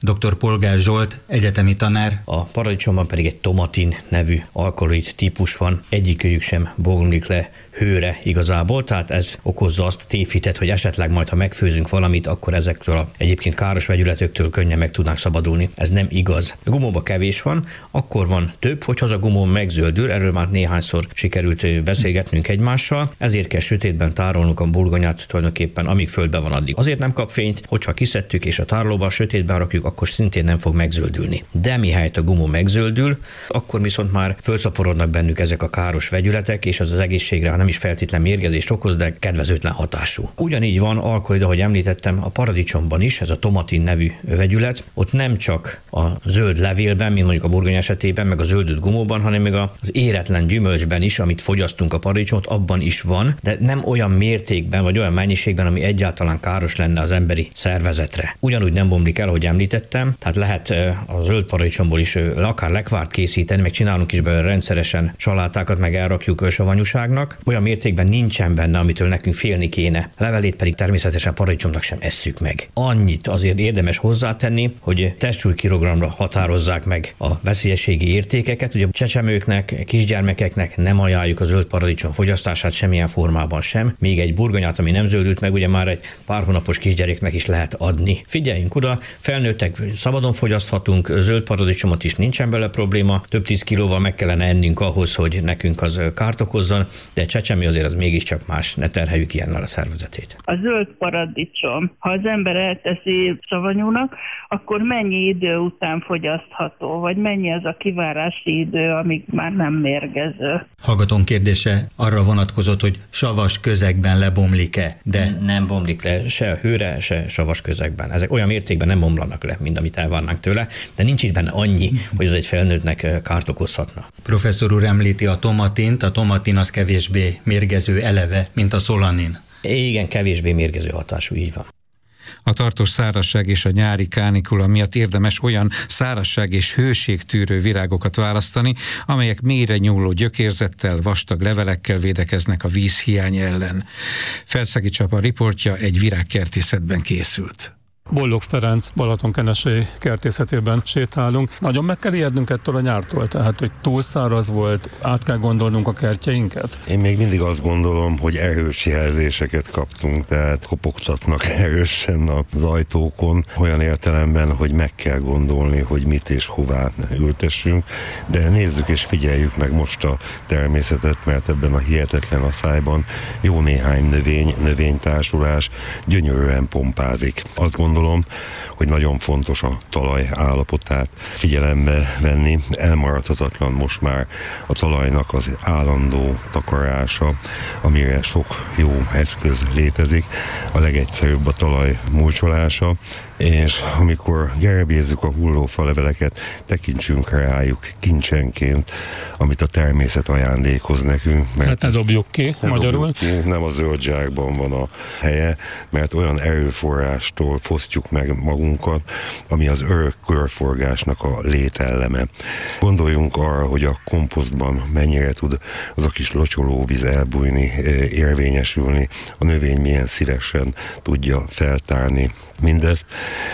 Dr. Polgár Zsolt, egyetemi tanár. A paradicsomban pedig egy tomatin nevű alkaloid típus van, egyikőjük sem bomlik le hőre igazából, tehát ez okozza azt a tévhitet, hogy esetleg majd, ha megfőzünk valamit, akkor ezektől a egyébként káros vegyületektől könnyen meg tudnánk szabadulni. Ez nem igaz. A gumóban kevés van, akkor van több, hogyha az a gumó megzöldül, erről már néhányszor sikerült beszélgetnünk egymással, ezért kell sötétben tárolnunk a burgonyát tulajdonképpen, amíg földbe van addig. Azért nem kap fényt, hogyha kiszedtük és a tárolóba sötétben rakjuk, akkor szintén nem fog megzöldülni. De mihelyt a gumó megzöldül, akkor viszont már felszaporodnak bennük ezek a káros vegyületek, és az egészségre nem is feltétlen mérgezést okoz, de kedvezőtlen hatású. Ugyanígy van alkaloid, ahogy említettem, a paradicsomban is, ez a tomatin nevű vegyület, ott nem csak a zöld levélben, mint mondjuk a burgonya esetében, meg a zöldült gumóban, hanem még az éretlen gyümölcsben is, amit fogyasztunk a paradicsomot, abban is van, de nem olyan mértékben, vagy olyan mennyiségben, ami egyáltalán káros lenne az emberi szervezetre. Ugyanúgy nem bomlik el, ahogy említettem, tehát lehet a zöld paradicsomból is akár lekvárt készíteni, meg csinálunk is belőle rendszeresen salátákat, meg elrakjuk savanyúságnak. Olyan mértékben nincsen benne, amitől nekünk félni kéne. Levelét pedig természetesen paradicsomnak sem esszük meg. Annyit azért érdemes hozzátenni, hogy testsúly kilogramra határozzák meg a veszélyességi értékeket. Ugye a csecsemőknek, kisgyermekeknek nem ajánljuk a zöld paradicsom fogyasztását semmilyen formában sem. Még egy burgonyát, ami nem zöldült meg, ugye már egy pár hónapos kisgyereknek is lehet adni. Figyeljünk oda, felnőttek szabadon fogyaszthatunk, zöld paradicsomot is nincsen bele probléma, több 10 kilóval meg kellene ennünk ahhoz, hogy nekünk az kárt okozzon, de csecsemő azért az mégiscsak más, ne terheljük ilyennel a szervezetét. A zöld paradicsom, ha az ember elteszi savanyúnak, akkor mennyi idő után fogyasztható, vagy mennyi az a kivárási idő, amíg már nem mérgező? Hallgatón kérdése arra vonatkozott, hogy savas közegben lebomlik-e, de nem bomlik le se a hőre, se savas közegben. Ezek olyan mértékben nem bomlanak le, mint amit elvárnánk tőle, de nincs itt benne annyi, hogy ez egy felnőttnek kárt okozhatna. Professzor úr említi a tomatint, a tomatin az kevésbé mérgező eleve, mint a szolanin. Igen, kevésbé mérgező hatású, így van. A tartós szárazság és a nyári kánikula miatt érdemes olyan szárazság és hőségtűrő virágokat választani, amelyek mélyre nyúló gyökérzettel, vastag levelekkel védekeznek a vízhiány ellen. Felszegi Csaba riportja egy virágkertészetben készült. Boldog Ferenc Balatonkenesi kertészetében sétálunk. Nagyon meg kell ijednünk ettől a nyártól, tehát hogy túl száraz volt, át kell gondolnunk a kertjeinket? Én még mindig azt gondolom, hogy erős jelzéseket kaptunk, tehát kopogtatnak erősen az ajtókon, olyan értelemben, hogy meg kell gondolni, hogy mit és hová ültessünk, de nézzük és figyeljük meg most a természetet, mert ebben a hihetetlen asszályban jó néhány növénytársulás gyönyörűen pompázik. Azt gondolom, hogy nagyon fontos a talaj állapotát figyelembe venni. Elmaradhatatlan most már a talajnak az állandó takarása, amire sok jó eszköz létezik. A legegyszerűbb a talaj mulcsolása, és amikor gerebézzük a hulló faleveleket, tekintsünk rájuk kincsenként, amit a természet ajándékoz nekünk. Hát ne dobjuk ki, magyarul. Nem a zöld zsákban van a helye, mert olyan erőforrástól fosztjuk meg magunkat, ami az örök körforgásnak a lételleme. Gondoljunk arra, hogy a komposztban mennyire tud az a kis locsolóvíz elbújni, érvényesülni, a növény milyen szívesen tudja feltárni mindezt,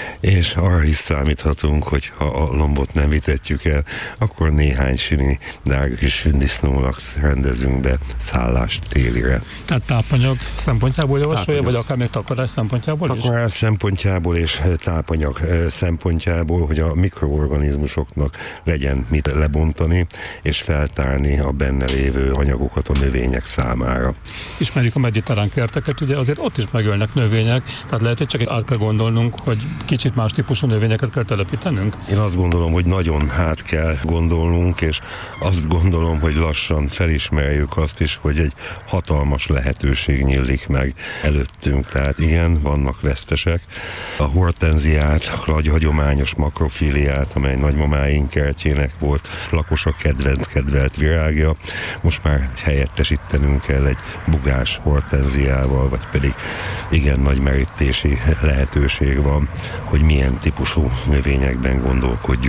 és arra is számíthatunk, hogy ha a lombot nem vitetjük el, akkor néhány süni, drága kis sündisznónak rendezünk be szállást télire. Tehát tápanyag szempontjából javasolja, vagy akár még takarás szempontjából is? Takarás szempontjából és tápanyag szempontjából, hogy a mikroorganizmusoknak legyen mit lebontani, és feltárni a benne lévő anyagokat a növények számára. Ismerjük a mediterrán kerteket, ugye azért ott is megölnek növények, tehát lehet, hogy csak át kell gondolnunk, hogy kicsit más típusú növényeket kell telepítenünk? Én azt gondolom, hogy nagyon hát kell gondolnunk, és azt gondolom, hogy lassan felismerjük azt is, hogy egy hatalmas lehetőség nyílik meg előttünk. Tehát igen, vannak vesztesek. A hortenziát, a nagy hagyományos makrofiliát, amely nagymamáink kertjének volt lakosa kedvelt virágja, most már helyettesítenünk kell egy bugás hortenziával, vagy pedig igen nagy merítési lehetőség van, hogy milyen típusú növényekben gondolkodjunk.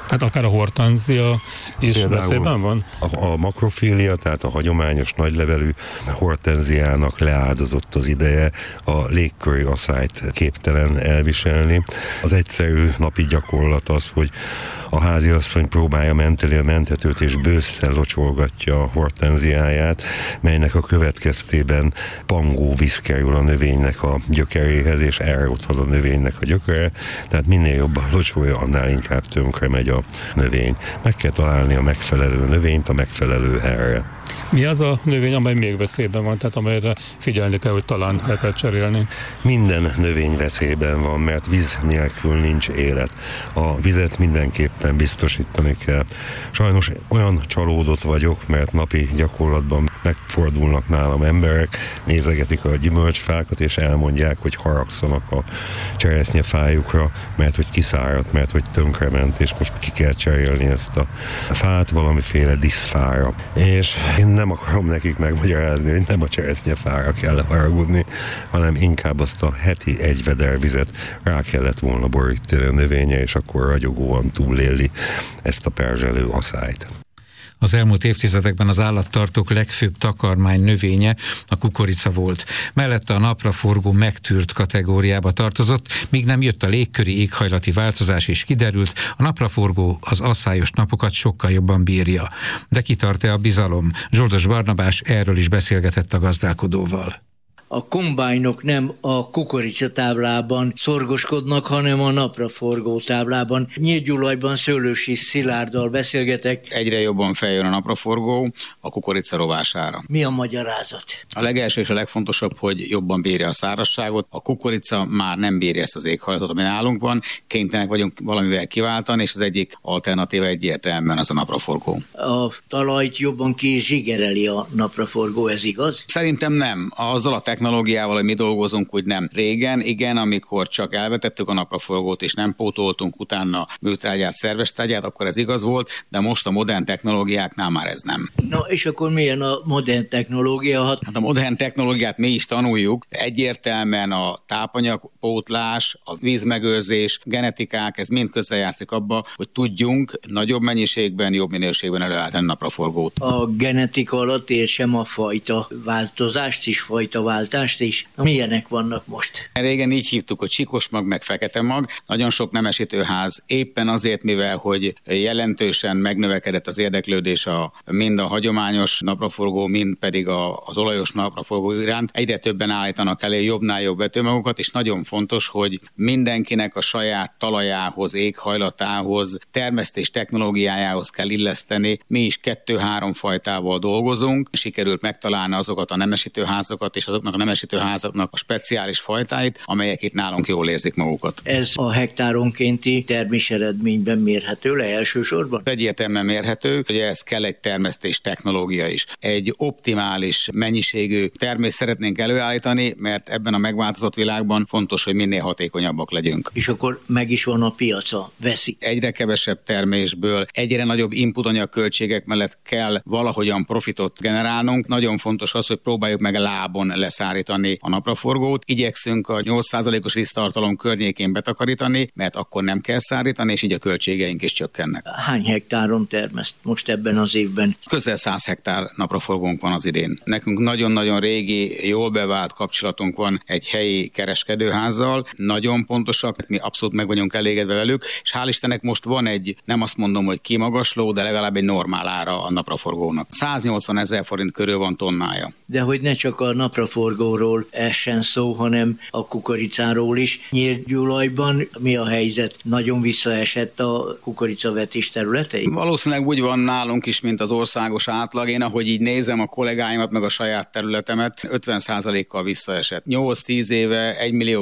Tehát akár a hortenzia is például veszélyben van? A makrofília, tehát a hagyományos nagylevelű hortenziának leáldozott az ideje, a légköri aszályt képtelen elviselni. Az egyszerű napi gyakorlat az, hogy a háziasszony próbálja menteni a mentetőt és bősszel locsolgatja a hortenziáját, melynek a következtében pangó víz kerül a növénynek a gyökeréhez, és elrothad a növénynek a gyökere, tehát minél jobban locsolja, annál inkább tönkre megy a növény. Meg kell találni a megfelelő növényt a megfelelő helyre. Mi az a növény, amely még veszélyben van, tehát amelyre figyelni kell, hogy talán le kell cserélni? Minden növény veszélyben van, mert víz nélkül nincs élet. A vizet mindenképpen biztosítani kell. Sajnos olyan csalódott vagyok, mert napi gyakorlatban megfordulnak nálam emberek, nézegetik a gyümölcsfákat, és elmondják, hogy haragszanak a cseresznyefájukra, mert hogy kiszáradt, mert hogy tönkrement, és most ki kell cserélni ezt a fát valamiféle diszfára. És én nem akarom nekik megmagyarázni, hogy nem a cseresznyefára kell haragudni, hanem inkább azt a heti egy veder vizet rá kellett volna borítani a növénye, és akkor ragyogóan túléli ezt a perzselő aszályt. Az elmúlt évtizedekben az állattartók legfőbb takarmány növénye a kukorica volt. Mellette a napraforgó megtűrt kategóriába tartozott, míg nem jött a légköri éghajlati változás és kiderült, a napraforgó az aszályos napokat sokkal jobban bírja. De kitart-e a bizalom? Zsoldos Barnabás erről is beszélgetett a gazdálkodóval. A kombájnok nem a kukoricatáblában szorgoskodnak, hanem a napraforgó táblában. Nyílt Gyulajban Szőlősi Szilárddal beszélgetek. Egyre jobban feljön a napraforgó a kukorica rovására. Mi a magyarázat? A legelső és a legfontosabb, hogy jobban bírja a szárazságot. A kukorica már nem bírja ezt az éghajlatot, ami nálunk van. Kénytelenek vagyunk valamivel kiváltani, és az egyik alternatíva egyértelműen az a napraforgó. A talajt jobban kizsigereli a napraforgó, ez igaz? Szerintem nem. Azzal a technológiával, hogy mi dolgozunk, úgy nem. Régen, igen, amikor csak elvetettük a napraforgót és nem pótoltunk utána műtrágyát, szerves trágyát, akkor ez igaz volt, de most a modern technológiáknál már ez nem. Na és akkor milyen a modern technológia? Hát a modern technológiát mi is tanuljuk. Egyértelműen a tápanyagpótlás, a vízmegőrzés, genetikák, ez mind közrejátszik abba, hogy tudjunk nagyobb mennyiségben, jobb minőségben előállítani napraforgót. A genetika alatt értsem a fajta változást is, fajta váltást is. Milyenek vannak most? Régen így hívtuk, hogy sikos mag, meg fekete mag. Nagyon sok nemesítőház éppen azért, mivel hogy jelentősen megnövekedett az érdeklődés mind a hagyományos napraforgó, mind pedig az olajos napraforgó iránt. Egyre többen állítanak elé jobbnál jobb vetőmagokat, és nagyon fontos, hogy mindenkinek a saját talajához, éghajlatához, termesztés technológiájához kell illeszteni. Mi is 2-3 fajtával dolgozunk. Sikerült megtalálni azokat a nemesítőházakat és azoknak a nemesítőházaknak a speciális fajtáit, amelyek itt nálunk jól érzik magukat. Ez a hektáronkénti terméseredményben mérhető le elsősorban? Egyértelműen mérhető, hogy ez kell egy termesztés technológia is. Egy optimális mennyiségű termést szeretnénk előállítani, mert ebben a megváltozott világban fontos, hogy minél hatékonyabbak legyünk. És akkor meg is van a piaca, veszik. Egyre kevesebb termésből, egyre nagyobb inputanyag költségek mellett kell valahogyan profitot generálnunk. Nagyon fontos az, hogy próbáljuk meg lábon leszállítani a napraforgót. Igyekszünk a 8%-os víztartalom környékén betakarítani, mert akkor nem kell szállítani, és így a költségeink is csökkennek. Hány hektáron termeszt most ebben az évben? Közel 100 hektár napraforgónk van az idén. Nekünk nagyon-nagyon régi, jól bevált kapcsolatunk van egy helyi kereskedőházzal. Nagyon pontosak, mi abszolút meg vagyunk elégedve velük, és hál' Istennek most van egy, nem azt mondom, hogy kimagasló, de legalább egy normál ára a napraforgónak. 180 000 forint körül van tonnája. De hogy ne csak a napraforgóról essen szó, hanem a kukoricáról is. Nyílt Gyulajban mi a helyzet? Nagyon visszaesett a kukoricavetés területei? Valószínűleg úgy van nálunk is, mint az országos átlag. Én ahogy így nézem a kollégáimat, meg a saját területemet, 50%-kal visszaesett. 8-10 éve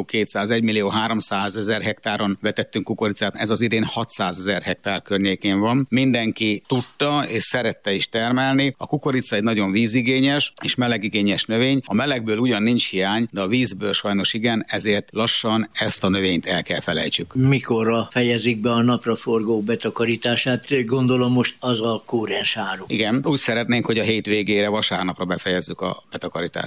1.200.000-1.300.000 hektáron vetettünk kukoricát. Ez az idén 600.000 hektár környékén van. Mindenki tudta és szerette is termelni. A kukorica egy nagyon vízigényes és melegigényes növény. A melegből ugyan nincs hiány, de a vízből sajnos igen, ezért lassan ezt a növényt el kell felejtsük. Mikorra fejezik be a napraforgó betakarítását? Gondolom most az a kúrens áru. Igen, úgy szeretnénk, hogy a hétvégére, vasárnapra befejezzük a betakarítást.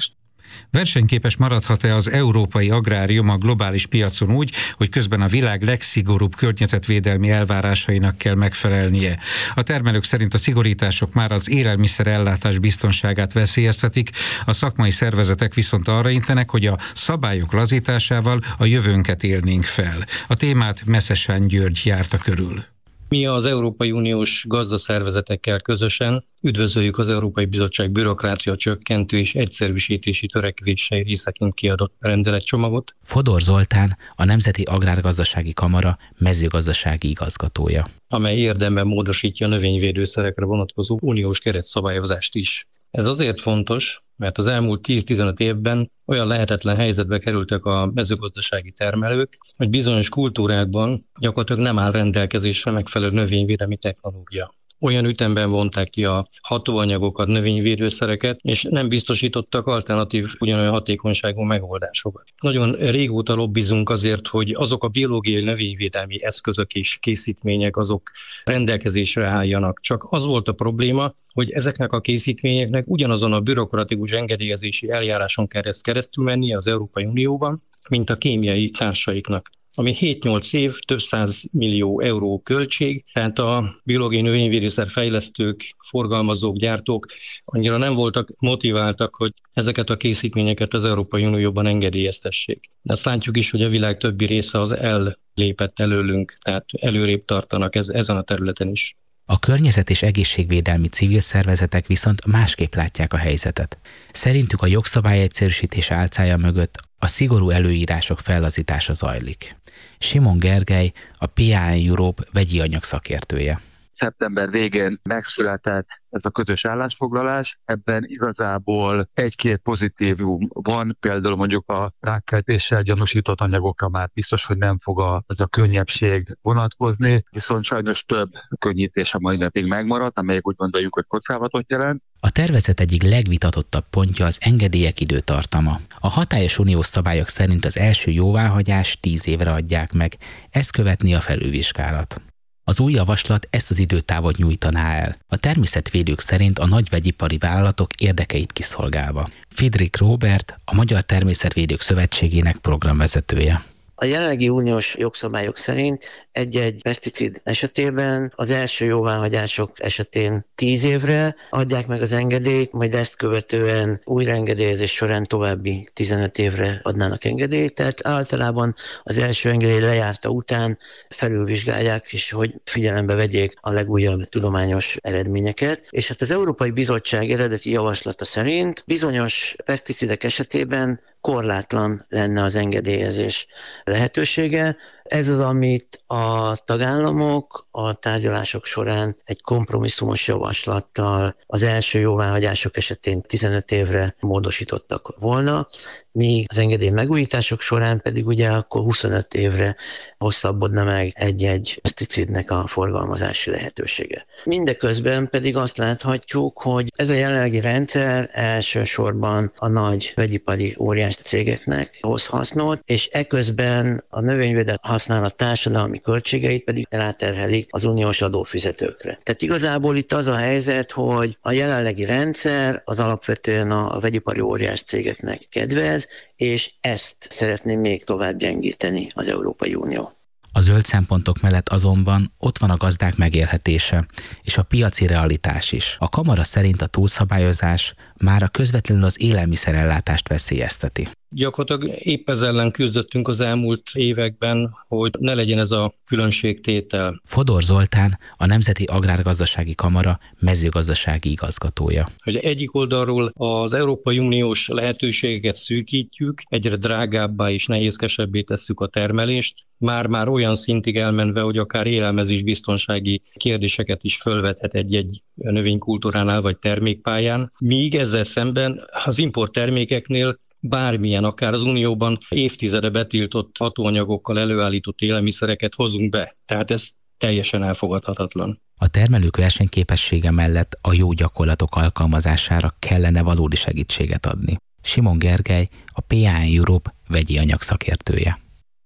Versenyképes maradhat-e az európai agrárium a globális piacon úgy, hogy közben a világ legszigorúbb környezetvédelmi elvárásainak kell megfelelnie? A termelők szerint a szigorítások már az élelmiszerellátás biztonságát veszélyeztetik, a szakmai szervezetek viszont arra intenek, hogy a szabályok lazításával a jövőnket élnénk fel. A témát Meszesán György járta körül. Mi az Európai Uniós gazdaszervezetekkel közösen üdvözöljük az Európai Bizottság bürokrácia csökkentő és egyszerűsítési törekvései részeként kiadott rendeletcsomagot. Fodor Zoltán, a Nemzeti Agrárgazdasági Kamara mezőgazdasági igazgatója, amely érdemben módosítja a növényvédőszerekre vonatkozó uniós keretszabályozást is. Ez azért fontos, mert az elmúlt 10-15 évben olyan lehetetlen helyzetbe kerültek a mezőgazdasági termelők, hogy bizonyos kultúrákban gyakorlatilag nem áll rendelkezésre megfelelő növényvédelmi technológia. Olyan ütemben vonták ki a hatóanyagokat, növényvédőszereket, és nem biztosítottak alternatív, ugyanolyan hatékonyságú megoldásokat. Nagyon régóta lobbizunk azért, hogy azok a biológiai növényvédelmi eszközök és készítmények azok rendelkezésre álljanak. Csak az volt a probléma, hogy ezeknek a készítményeknek ugyanazon a bürokratikus engedélyezési eljáráson kell keresztül mennie az Európai Unióban, mint a kémiai társaiknak, ami 7-8 év, több 100 millió euró költség, tehát a biológiai növényvédőszer fejlesztők, forgalmazók, gyártók annyira nem voltak motiváltak, hogy ezeket a készítményeket az Európai Unióban engedélyeztessék. De azt látjuk is, hogy a világ többi része az ellépett előlünk, tehát előrébb tartanak ezen a területen is. A környezet- és egészségvédelmi civil szervezetek viszont másképp látják a helyzetet. Szerintük a jogszabály egyszerűsítés álcája mögött a szigorú előírások fellazítása zajlik. Simon Gergely, a PAN Europe vegyi anyag szakértője. Szeptember végén megszületett ez a közös állásfoglalás. Ebben igazából egy-két pozitívum van, például mondjuk a rákkeltéssel gyanúsított anyagokra már biztos, hogy nem fog ez a könnyebbség vonatkozni, viszont sajnos több könnyítés a mai napig megmaradt, amelyek úgy gondoljuk, hogy kockázatot jelent. A tervezet egyik legvitatottabb pontja az engedélyek időtartama. A hatályos uniós szabályok szerint az első jóváhagyást 10 évre adják meg, ezt követni a felülvizsgálat. Az új javaslat ezt az időtávot nyújtaná el, a természetvédők szerint a nagy vegyipari vállalatok érdekeit kiszolgálva. Friedrich Robert, a Magyar Természetvédők Szövetségének programvezetője. A jelenlegi uniós jogszabályok szerint egy-egy peszticid esetében az első jóváhagyások esetén 10 évre adják meg az engedélyt, majd ezt követően újraengedélyezés során további 15 évre adnának engedélyt, tehát általában az első engedély lejárta után felülvizsgálják is, hogy figyelembe vegyék a legújabb tudományos eredményeket, és hát az Európai Bizottság eredeti javaslata szerint bizonyos peszticidek esetében korlátlan lenne az engedélyezés lehetősége. Ez az, amit a tagállamok a tárgyalások során egy kompromisszumos javaslattal az első jóváhagyások esetén 15 évre módosítottak volna, míg az engedély megújítások során pedig ugye akkor 25 évre hosszabbodna meg egy-egy peszticidnek a forgalmazási lehetősége. Mindeközben pedig azt láthatjuk, hogy ez a jelenlegi rendszer elsősorban a nagy vegyipari óriás cégeknek hoz hasznot, és eközben a növényvédelmi használat társadalmi költségeit pedig ráterhelik az uniós adófizetőkre. Tehát igazából itt az a helyzet, hogy a jelenlegi rendszer az alapvetően a vegyipari óriás cégeknek kedvez, és ezt szeretné még tovább gyengíteni az Európai Unió. A zöld szempontok mellett azonban ott van a gazdák megélhetése, és a piaci realitás is. A kamara szerint a túlszabályozás már a közvetlenül az élelmiszerellátást veszélyezteti. Gyakorlatilag épp ez ellen küzdöttünk az elmúlt években, hogy ne legyen ez a különbségtétel. Fodor Zoltán, a Nemzeti Agrárgazdasági Kamara mezőgazdasági igazgatója. Hogy egyik oldalról az Európai Uniós lehetőségeket szűkítjük, egyre drágábbá és nehézkesebbé tesszük a termelést, már olyan szintig elmenve, hogy akár élelmezésbiztonsági kérdéseket is fölvethet egy növénykultúránál vagy termékpályán, míg ezzel szemben az importtermékeknél bármilyen, akár az Unióban évtizede betiltott hatóanyagokkal előállított élelmiszereket hozunk be. Tehát ez teljesen elfogadhatatlan. A termelők versenyképessége mellett a jó gyakorlatok alkalmazására kellene valódi segítséget adni. Simon Gergely, a PAN Europe vegyi anyag szakértője.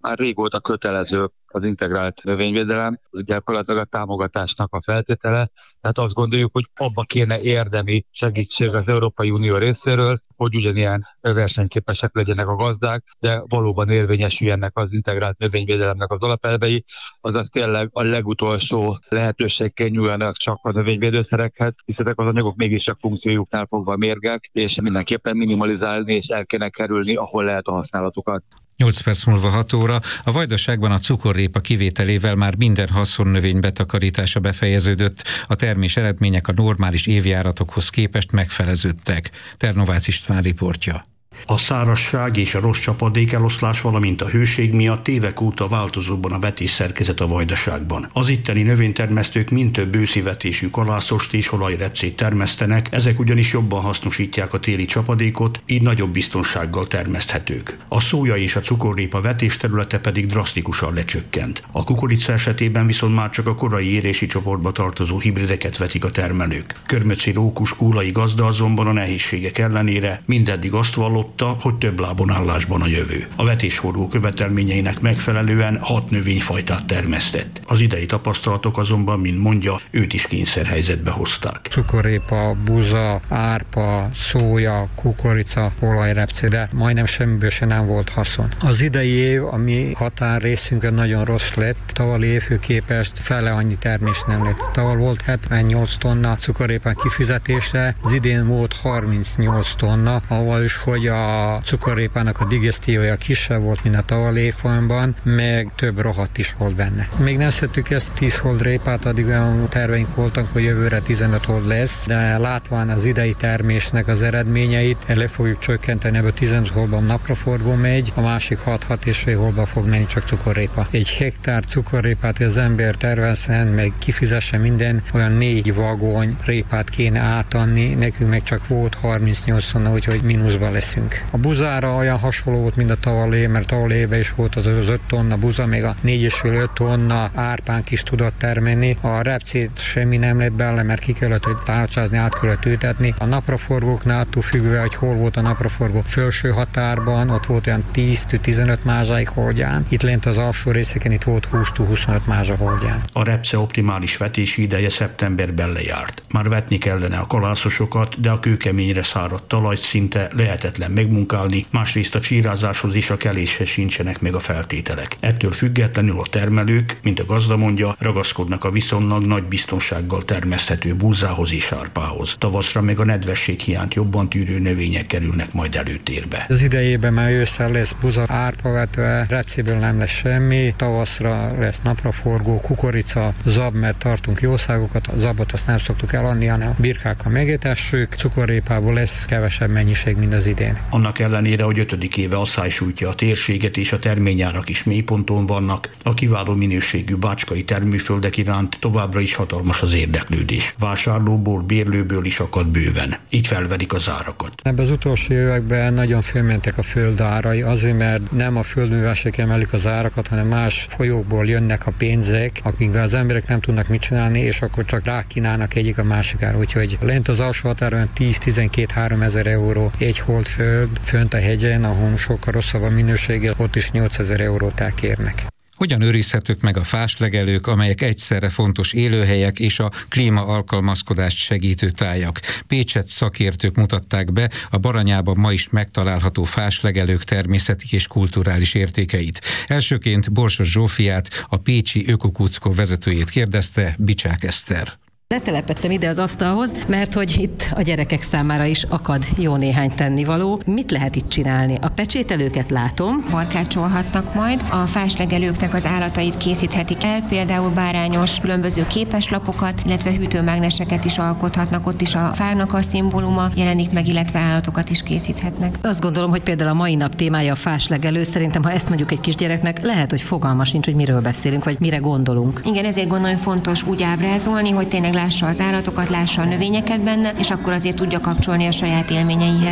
már régóta kötelező az integrált növényvédelem, az gyakorlatilag a támogatásnak a feltétele. Tehát azt gondoljuk, hogy abba kéne érdemi segítség az Európai Unió részéről, hogy ugyanilyen versenyképesek legyenek a gazdák, de valóban érvényesüljenek az integrált növényvédelemnek az alapelvei. Azaz tényleg a legutolsó lehetőségként nyúljanak csak a növényvédőszerekhez, hiszen az anyagok mégis a funkciójuknál fogva mérgek, és mindenképpen minimalizálni és el kéne kerülni, ahol lehet a használatukat. 8 perc múlva 6 óra. A Vajdaságban a cukorrépa kivételével már minden haszonnövény betakarítása befejeződött, a termés eredmények a normális évjáratokhoz képest megfeleződtek. Ternovácz István riportja. A szárazság és a rossz csapadék eloszlás, valamint a hőség miatt évek óta változóban a vetésszerkezet a Vajdaságban. Az itteni növénytermesztők mind több őszivetésű kalászost és olajrepcét termesztenek, ezek ugyanis jobban hasznosítják a téli csapadékot, így nagyobb biztonsággal termeszthetők. A szója és a cukorrépa vetésterülete pedig drasztikusan lecsökkent. A kukorica esetében viszont már csak a korai érési csoportba tartozó hibrideket vetik a termelők. Körmöcsi Rókus kúlai gazda azonban a nehézségek ellenére mindeddig azt vallotta, hogy több lábon állásban a jövő. A vetésforgó követelményeinek megfelelően 6 növényfajtát termesztett. Az idei tapasztalatok azonban, mint mondja, őt is kényszerhelyzetbe hozták. Cukorrépa, buza, árpa, szója, kukorica, olajrepce, de majdnem semmiből se nem volt haszon. Az idei év a mi határrészünkön nagyon rossz lett, tavalyi évhő képest fele annyi termés nem lett. Tavaly volt 78 tonna cukorrépán kifizetésre, az idén volt 38 tonna, ahol is, hogy a cukorrépának a digesztiója kisebb volt, mint a tavalyi évfolyamban, meg több rohadt is volt benne. Még nem szedtük ezt 10 hold répát, addig olyan terveink voltak, hogy jövőre 15 hold lesz, de látván az idei termésnek az eredményeit, le fogjuk csökkenteni, ebből 15 holdban napraforgó megy, a másik 6-6,5 holdban fog menni csak cukorrépa. Egy hektár cukorrépát, hogy az ember tervezzen, meg kifizesse minden, olyan 4 vagony répát kéne átadni, nekünk meg csak volt 38 tonna, úgyhogy mínuszban leszünk. A buzára olyan hasonló volt, mint a tavalyi, mert tavalyi évben is volt az 5 tonna buza, még a 4,5-5 tonna árpánk is tudott termelni. A repcét semmi nem lett bele, mert ki kellett, hogy tárcsázni, át kellett ültetni. A napraforgóknál attól függve, hogy hol volt a napraforgó felső határban, ott volt olyan 10-15 mázsáig holdján. Itt lent az alsó részeken itt volt 20-25 mázsa holdján. A repce optimális vetési ideje szeptemberben lejárt. Már vetni kellene a kalászosokat, de a kőkeményre száradt talajt szinte lehetetlen megmunkálni, másrészt a csírázáshoz és a keléshez sincsenek meg a feltételek. Ettől függetlenül a termelők, mint a gazda mondja, ragaszkodnak a viszonylag nagy biztonsággal termeszthető búzához és árpához. Tavaszra meg a nedvesség hiányt jobban tűrő növények kerülnek majd előtérbe. Az idejében már ősszel lesz buza, árpavetve, repcéből nem lesz semmi, tavaszra lesz napraforgó, kukorica, zab, mert tartunk jószágokat, a zabot azt nem szoktuk eladni, hanem birkákkal megetessük, cukorrépából lesz kevesebb mennyiség, mint az idén. Annak ellenére, hogy 5. éve asszály sújtja a térséget és a terményárak is mélyponton vannak, a kiváló minőségű bácskai termőföldek iránt továbbra is hatalmas az érdeklődés. Vásárlóból, bérlőből is akad bőven. Így felverik az árakat. Ebben az utolsó években nagyon fölmentek a földárai, azért, mert nem a földművesek emelik az árakat, hanem más folyókból jönnek a pénzek, akikre az emberek nem tudnak mit csinálni, és akkor csak rákínálnak egyik a másikára. Úgyhogy lent az alsó határon 10-12-3 ezer euró egy holdföld, fönt a hegyen, ahol sokkal rosszabb a minősége, ott is 8000 eurót elkérnek. Hogyan őrizhetők meg a fáslegelők, amelyek egyszerre fontos élőhelyek és a klímaalkalmazkodást segítő tájak? Pécsett szakértők mutatták be a Baranyában ma is megtalálható fáslegelők természeti és kulturális értékeit. Elsőként Borsos Zsófiát, a pécsi Ökokuckó vezetőjét kérdezte Bicsák Eszter. Letelepettem ide az asztalhoz, mert hogy itt a gyerekek számára is akad jó néhány tennivaló. Mit lehet itt csinálni? A pecsételőket látom. Barkácsolhatnak majd. A fáslegelőknek az állatait készíthetik el, például bárányos különböző képeslapokat, illetve hűtőmágneseket is alkothatnak, ott is a fának a szimbóluma jelenik meg, illetve állatokat is készíthetnek. Azt gondolom, hogy például a mai nap témája a fáslegelő. Szerintem, ha ezt mondjuk egy kisgyereknek, lehet, hogy fogalma sincs, hogy miről beszélünk, vagy mire gondolunk. Igen, ezért gondolom fontos úgy ábrázolni, hogy tényleg lássa az állatokat, lássa a növényeket benne, és akkor azért tudja kapcsolni a saját élményeihez.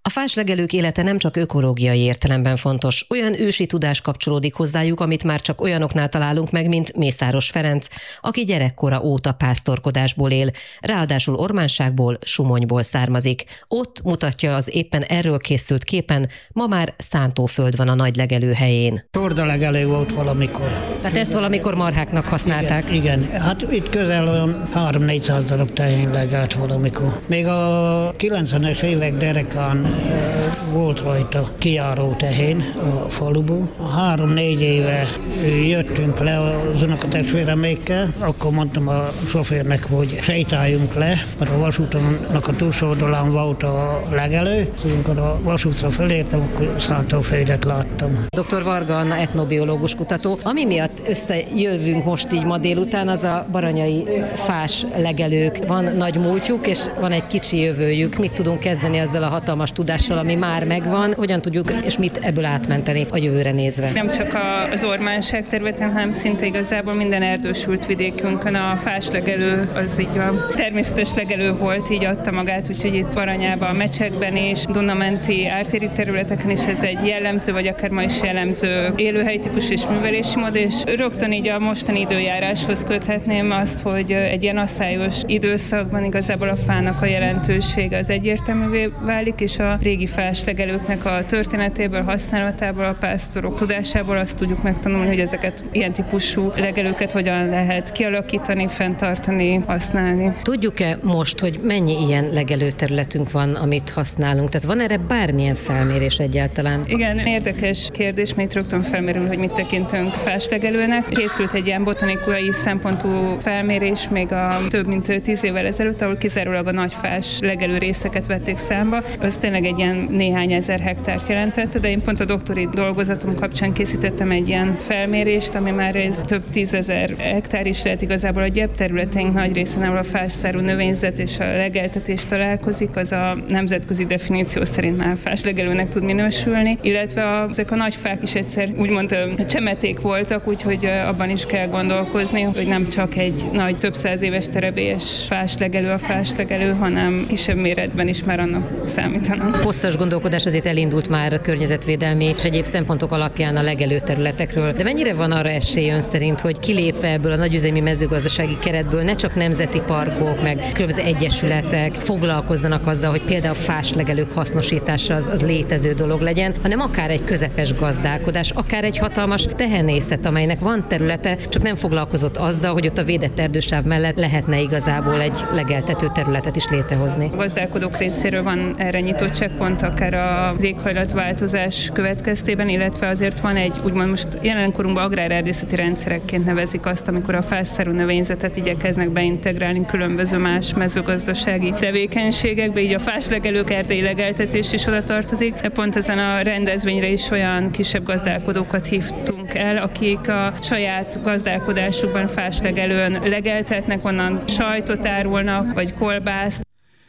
A fáslegelők élete nem csak ökológiai értelemben fontos, olyan ősi tudás kapcsolódik hozzájuk, amit már csak olyanoknál találunk meg, mint Mészáros Ferenc, aki gyerekkora óta pásztorkodásból él, ráadásul ormánságból, Sumonyból származik. Ott mutatja az éppen erről készült képen, ma már szántóföld van a nagy legelő helyén. Tordalegelő volt valamikor. Tehát ezt valamikor marháknak használták? Igen. Hát itt közel olyan 300-400 darab tehén legelt valamikor. Még a 90-es évek derekán volt rajta kijáró tehén a faluból. 3-4 éve jöttünk le az unokatestvéremékkel, akkor mondtam a sofőrnek, hogy sétáljunk le, mert a vasútonnak a túlsó oldalán volt a legelő. Amikor a vasútra felértem, akkor szántóföldet láttam. Dr. Varga Anna etnobiológus kutató. Ami miatt összejövünk most így ma délután, az a baranyai fás legelők. Van nagy múltjuk, és van egy kicsi jövőjük. Mit tudunk kezdeni ezzel a hatalmas tudással, ami már megvan? Hogyan tudjuk, és mit ebből átmenteni a jövőre nézve? Nem csak az ormánság területen, hanem szinte igazából minden erdősült vidékünkön a fás legelő, az így a természetes legelő volt, így adta magát, úgyhogy itt Baranyában, a Mecsekben és Dunamenti ártéri területeken is ez egy jellemző, vagy akár ma is jellemző élőhelytípus és művelési mód, és rögtön így a mostani időjáráshoz köthetném azt, hogy egy ilyen asszályos időszakban igazából a fának a jelentősége az egyértelművé válik, és a régi fáslegelőknek a történetéből, használatából, a pásztorok tudásából azt tudjuk megtanulni, hogy ezeket ilyen típusú legelőket hogyan lehet kialakítani, fenntartani, használni. Tudjuk-e most, hogy mennyi ilyen legelőterületünk van, amit használunk? Tehát van erre bármilyen felmérés egyáltalán? Igen, érdekes kérdés, mert rögtön felmerül, hogy mit tekintünk fáslegelőnek. Készült egy ilyen botanikai szempontú felmérés még a több mint 10 évvel ezelőtt, ahol kizárólag a nagy fás legelő részeket vették számba. Az tényleg egy ilyen néhány ezer hektárt jelentett, de én pont a doktori dolgozatom kapcsán készítettem egy ilyen felmérést, ami már ez több 10 000 hektár is lehet igazából a gyep területeink nagy részén, ahol a fásszárú növényzet és a legeltetés találkozik, az a nemzetközi definíció szerint már fáslegelőnek tud minősülni, illetve ezek a nagy fák is egyszer úgymond csemeték voltak, úgyhogy abban is kell gondolkozni, hogy nem csak egy nagy több száz éves terebélyes fáslegelő a fáslegelő, hanem kisebb méretben is már annak számítanak. Hosszas gondolkodás azért elindult már a környezetvédelmi és egyéb szempontok alapján a legelő területekről. De mennyire van arra esély ön szerint, hogy kilépve ebből a nagyüzemi mezőgazdasági keretből ne csak nemzeti parkok, meg különböző egyesületek foglalkozzanak azzal, hogy például a fáslegelők hasznosítása az létező dolog legyen, hanem akár egy közepes gazdálkodás, akár egy hatalmas tehenészet, amelynek van területe, csak nem foglalkozott azzal, hogy ott a védett erdősáv mellett lehetne igazából egy legeltető területet is létrehozni. A gazdálkodók részéről van erre nyitottságpont, akár az éghajlatváltozás következtében, illetve azért van egy, úgymond most jelenkorunkban agrárerdészeti rendszerekként nevezik azt, amikor a fásszárú növényzetet igyekeznek beintegrálni különböző más mezőgazdasági tevékenységekbe, így a fáslegelők erdei legeltetés is oda tartozik, de pont ezen a rendezvényre is olyan kisebb gazdálkodókat hívtunk el, akik a saját gazdálkodásukban fáslegelőn legeltetnek, onnan sajtot árulnak, vagy kolbászt.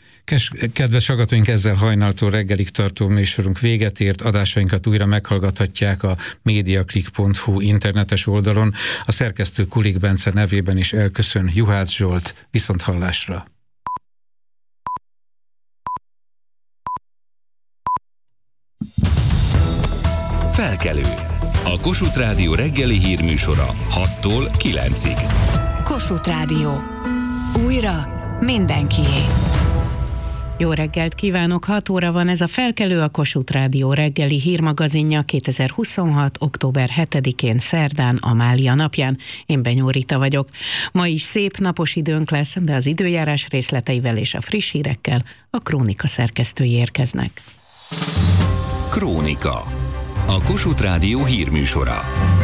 Kedves hallgatóink, ezzel hajnaltól reggelig tartó műsorunk véget ért, adásainkat újra meghallgathatják a mediaclick.hu internetes oldalon. A szerkesztő Kulik Bence nevében is elköszön Juhász Zsolt, viszonthallásra. Felkelő. A Kossuth Rádió reggeli hírműsora 6-tól 9-ig. Kossuth Rádió. Újra mindenkié. Jó reggelt kívánok, 6 óra van, ez a Felkelő, a Kossuth Rádió reggeli hírmagazinja 2026. október 7-én szerdán, Amália napján. Én Benyó Rita vagyok. Ma is szép napos időnk lesz, de az időjárás részleteivel és a friss hírekkel a Krónika szerkesztői érkeznek. Krónika. A Kossuth Rádió hírműsora.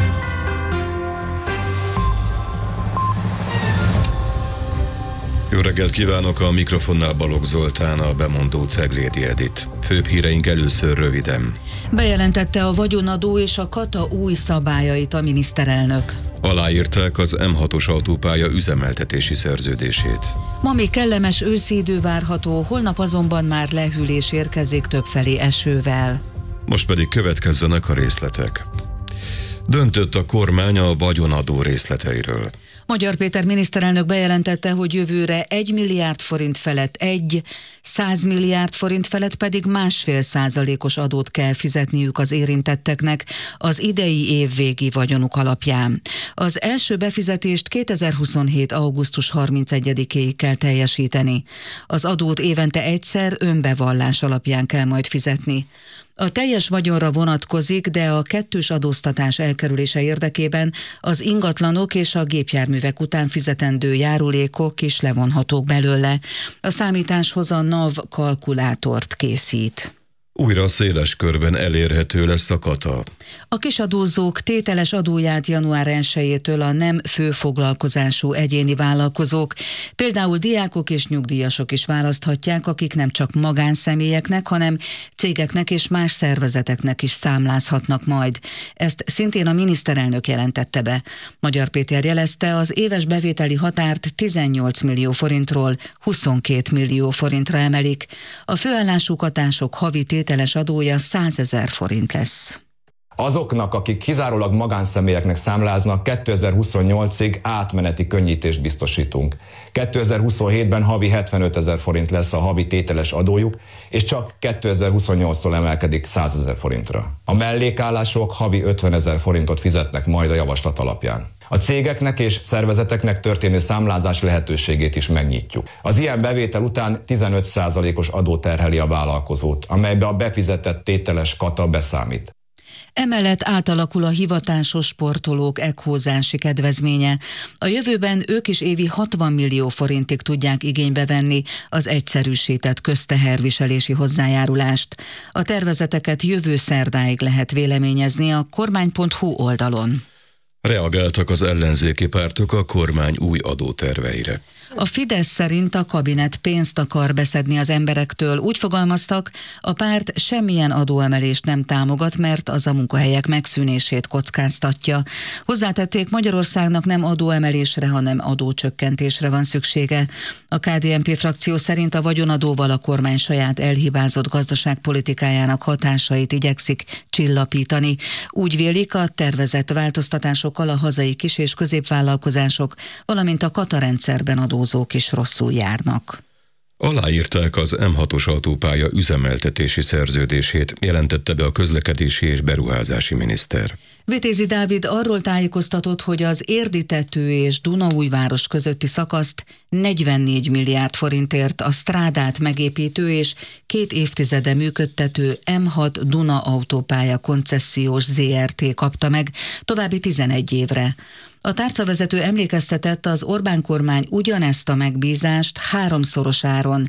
Jó reggelt kívánok, a mikrofonnál Balogh Zoltán, a bemondó Ceglédi Edit. Főbb híreink először röviden. Bejelentette a vagyonadó és a kata új szabályait a miniszterelnök. Aláírták az M6-os autópálya üzemeltetési szerződését. Ma még kellemes őszi idő várható, holnap azonban már lehűlés érkezik többfelé esővel. Most pedig következzenek a részletek. Döntött a kormány a vagyonadó részleteiről. Magyar Péter miniszterelnök bejelentette, hogy jövőre 1 milliárd forint felett 100 milliárd forint felett pedig 1,5%-os adót kell fizetniük az érintetteknek az idei év végi vagyonuk alapján. Az első befizetést 2027. augusztus 31-éig kell teljesíteni. Az adót évente egyszer önbevallás alapján kell majd fizetni. A teljes vagyonra vonatkozik, de a kettős adóztatás elkerülése érdekében az ingatlanok és a gépjárművek után fizetendő járulékok is levonhatók belőle. A számításhoz a NAV kalkulátort készít. Újra széles körben elérhető lesz a kata. A kisadózók tételes adóját január 1-től a nem főfoglalkozású egyéni vállalkozók, például diákok és nyugdíjasok is választhatják, akik nem csak magánszemélyeknek, hanem cégeknek és más szervezeteknek is számlázhatnak majd. Ezt szintén a miniszterelnök jelentette be. Magyar Péter jelezte, az éves bevételi határt 18 millió forintról 22 millió forintra emelik. A főállású katások havi tételes adója 100 000 forint lesz. Azoknak, akik kizárólag magánszemélyeknek számláznak, 2028-ig átmeneti könnyítést biztosítunk. 2027-ben havi 75 000 forint lesz a havi tételes adójuk, és csak 2028-tól emelkedik 100 000 forintra. A mellékállások havi 50 000 forintot fizetnek majd a javaslat alapján. A cégeknek és szervezeteknek történő számlázás lehetőségét is megnyitjuk. Az ilyen bevétel után 15%-os adó terheli a vállalkozót, amelybe a befizetett tételes kata beszámít. Emellett átalakul a hivatásos sportolók ekhózási kedvezménye. A jövőben ők is évi 60 millió forintig tudják igénybe venni az egyszerűsített közteherviselési hozzájárulást. A tervezeteket jövő szerdáig lehet véleményezni a kormány.hu oldalon. Reagáltak az ellenzéki pártok a kormány új adóterveire. A Fidesz szerint a kabinet pénzt akar beszedni az emberektől. Úgy fogalmaztak, a párt semmilyen adóemelést nem támogat, mert az a munkahelyek megszűnését kockáztatja. Hozzátették, Magyarországnak nem adóemelésre, hanem adócsökkentésre van szüksége. A KDNP frakció szerint a vagyonadóval a kormány saját elhibázott gazdaságpolitikájának hatásait igyekszik csillapítani. Úgy vélik, a tervezett változtatásokkal a hazai kis- és középvállalkozások, valamint a katarendszerben adózók is rosszul járnak. Aláírták az M6-os autópálya üzemeltetési szerződését, jelentette be a közlekedési és beruházási miniszter. Vitézi Dávid arról tájékoztatott, hogy az Érdi-tető és Dunaújváros közötti szakaszt 44 milliárd forintért a strádát megépítő és 2 évtizede működtető M6 Duna autópálya koncesziós ZRT kapta meg további 11 évre. A tárcavezető emlékeztetett, az Orbán kormány ugyanezt a megbízást 3-szoros áron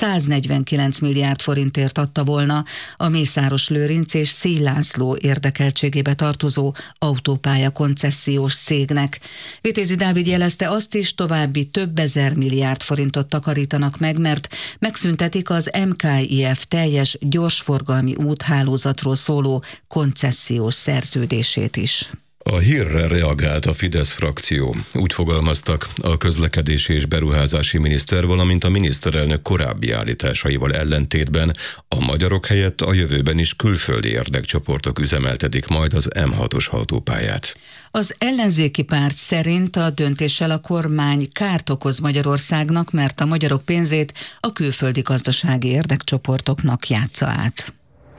149 milliárd forintért adta volna a Mészáros Lőrinc és Széll László érdekeltségébe tartozó autópálya koncesziós cégnek. Vitézi Dávid jelezte azt is, további több ezer milliárd forintot takarítanak meg, mert megszüntetik az MKIF teljes gyorsforgalmi úthálózatról szóló koncesziós szerződését is. A hírre reagált a Fidesz frakció. Úgy fogalmaztak, a közlekedési és beruházási miniszter, valamint a miniszterelnök korábbi állításaival ellentétben a magyarok helyett a jövőben is külföldi érdekcsoportok üzemeltetik majd az M6-os autópályát. Az ellenzéki párt szerint a döntéssel a kormány kárt okoz Magyarországnak, mert a magyarok pénzét a külföldi gazdasági érdekcsoportoknak játsza át.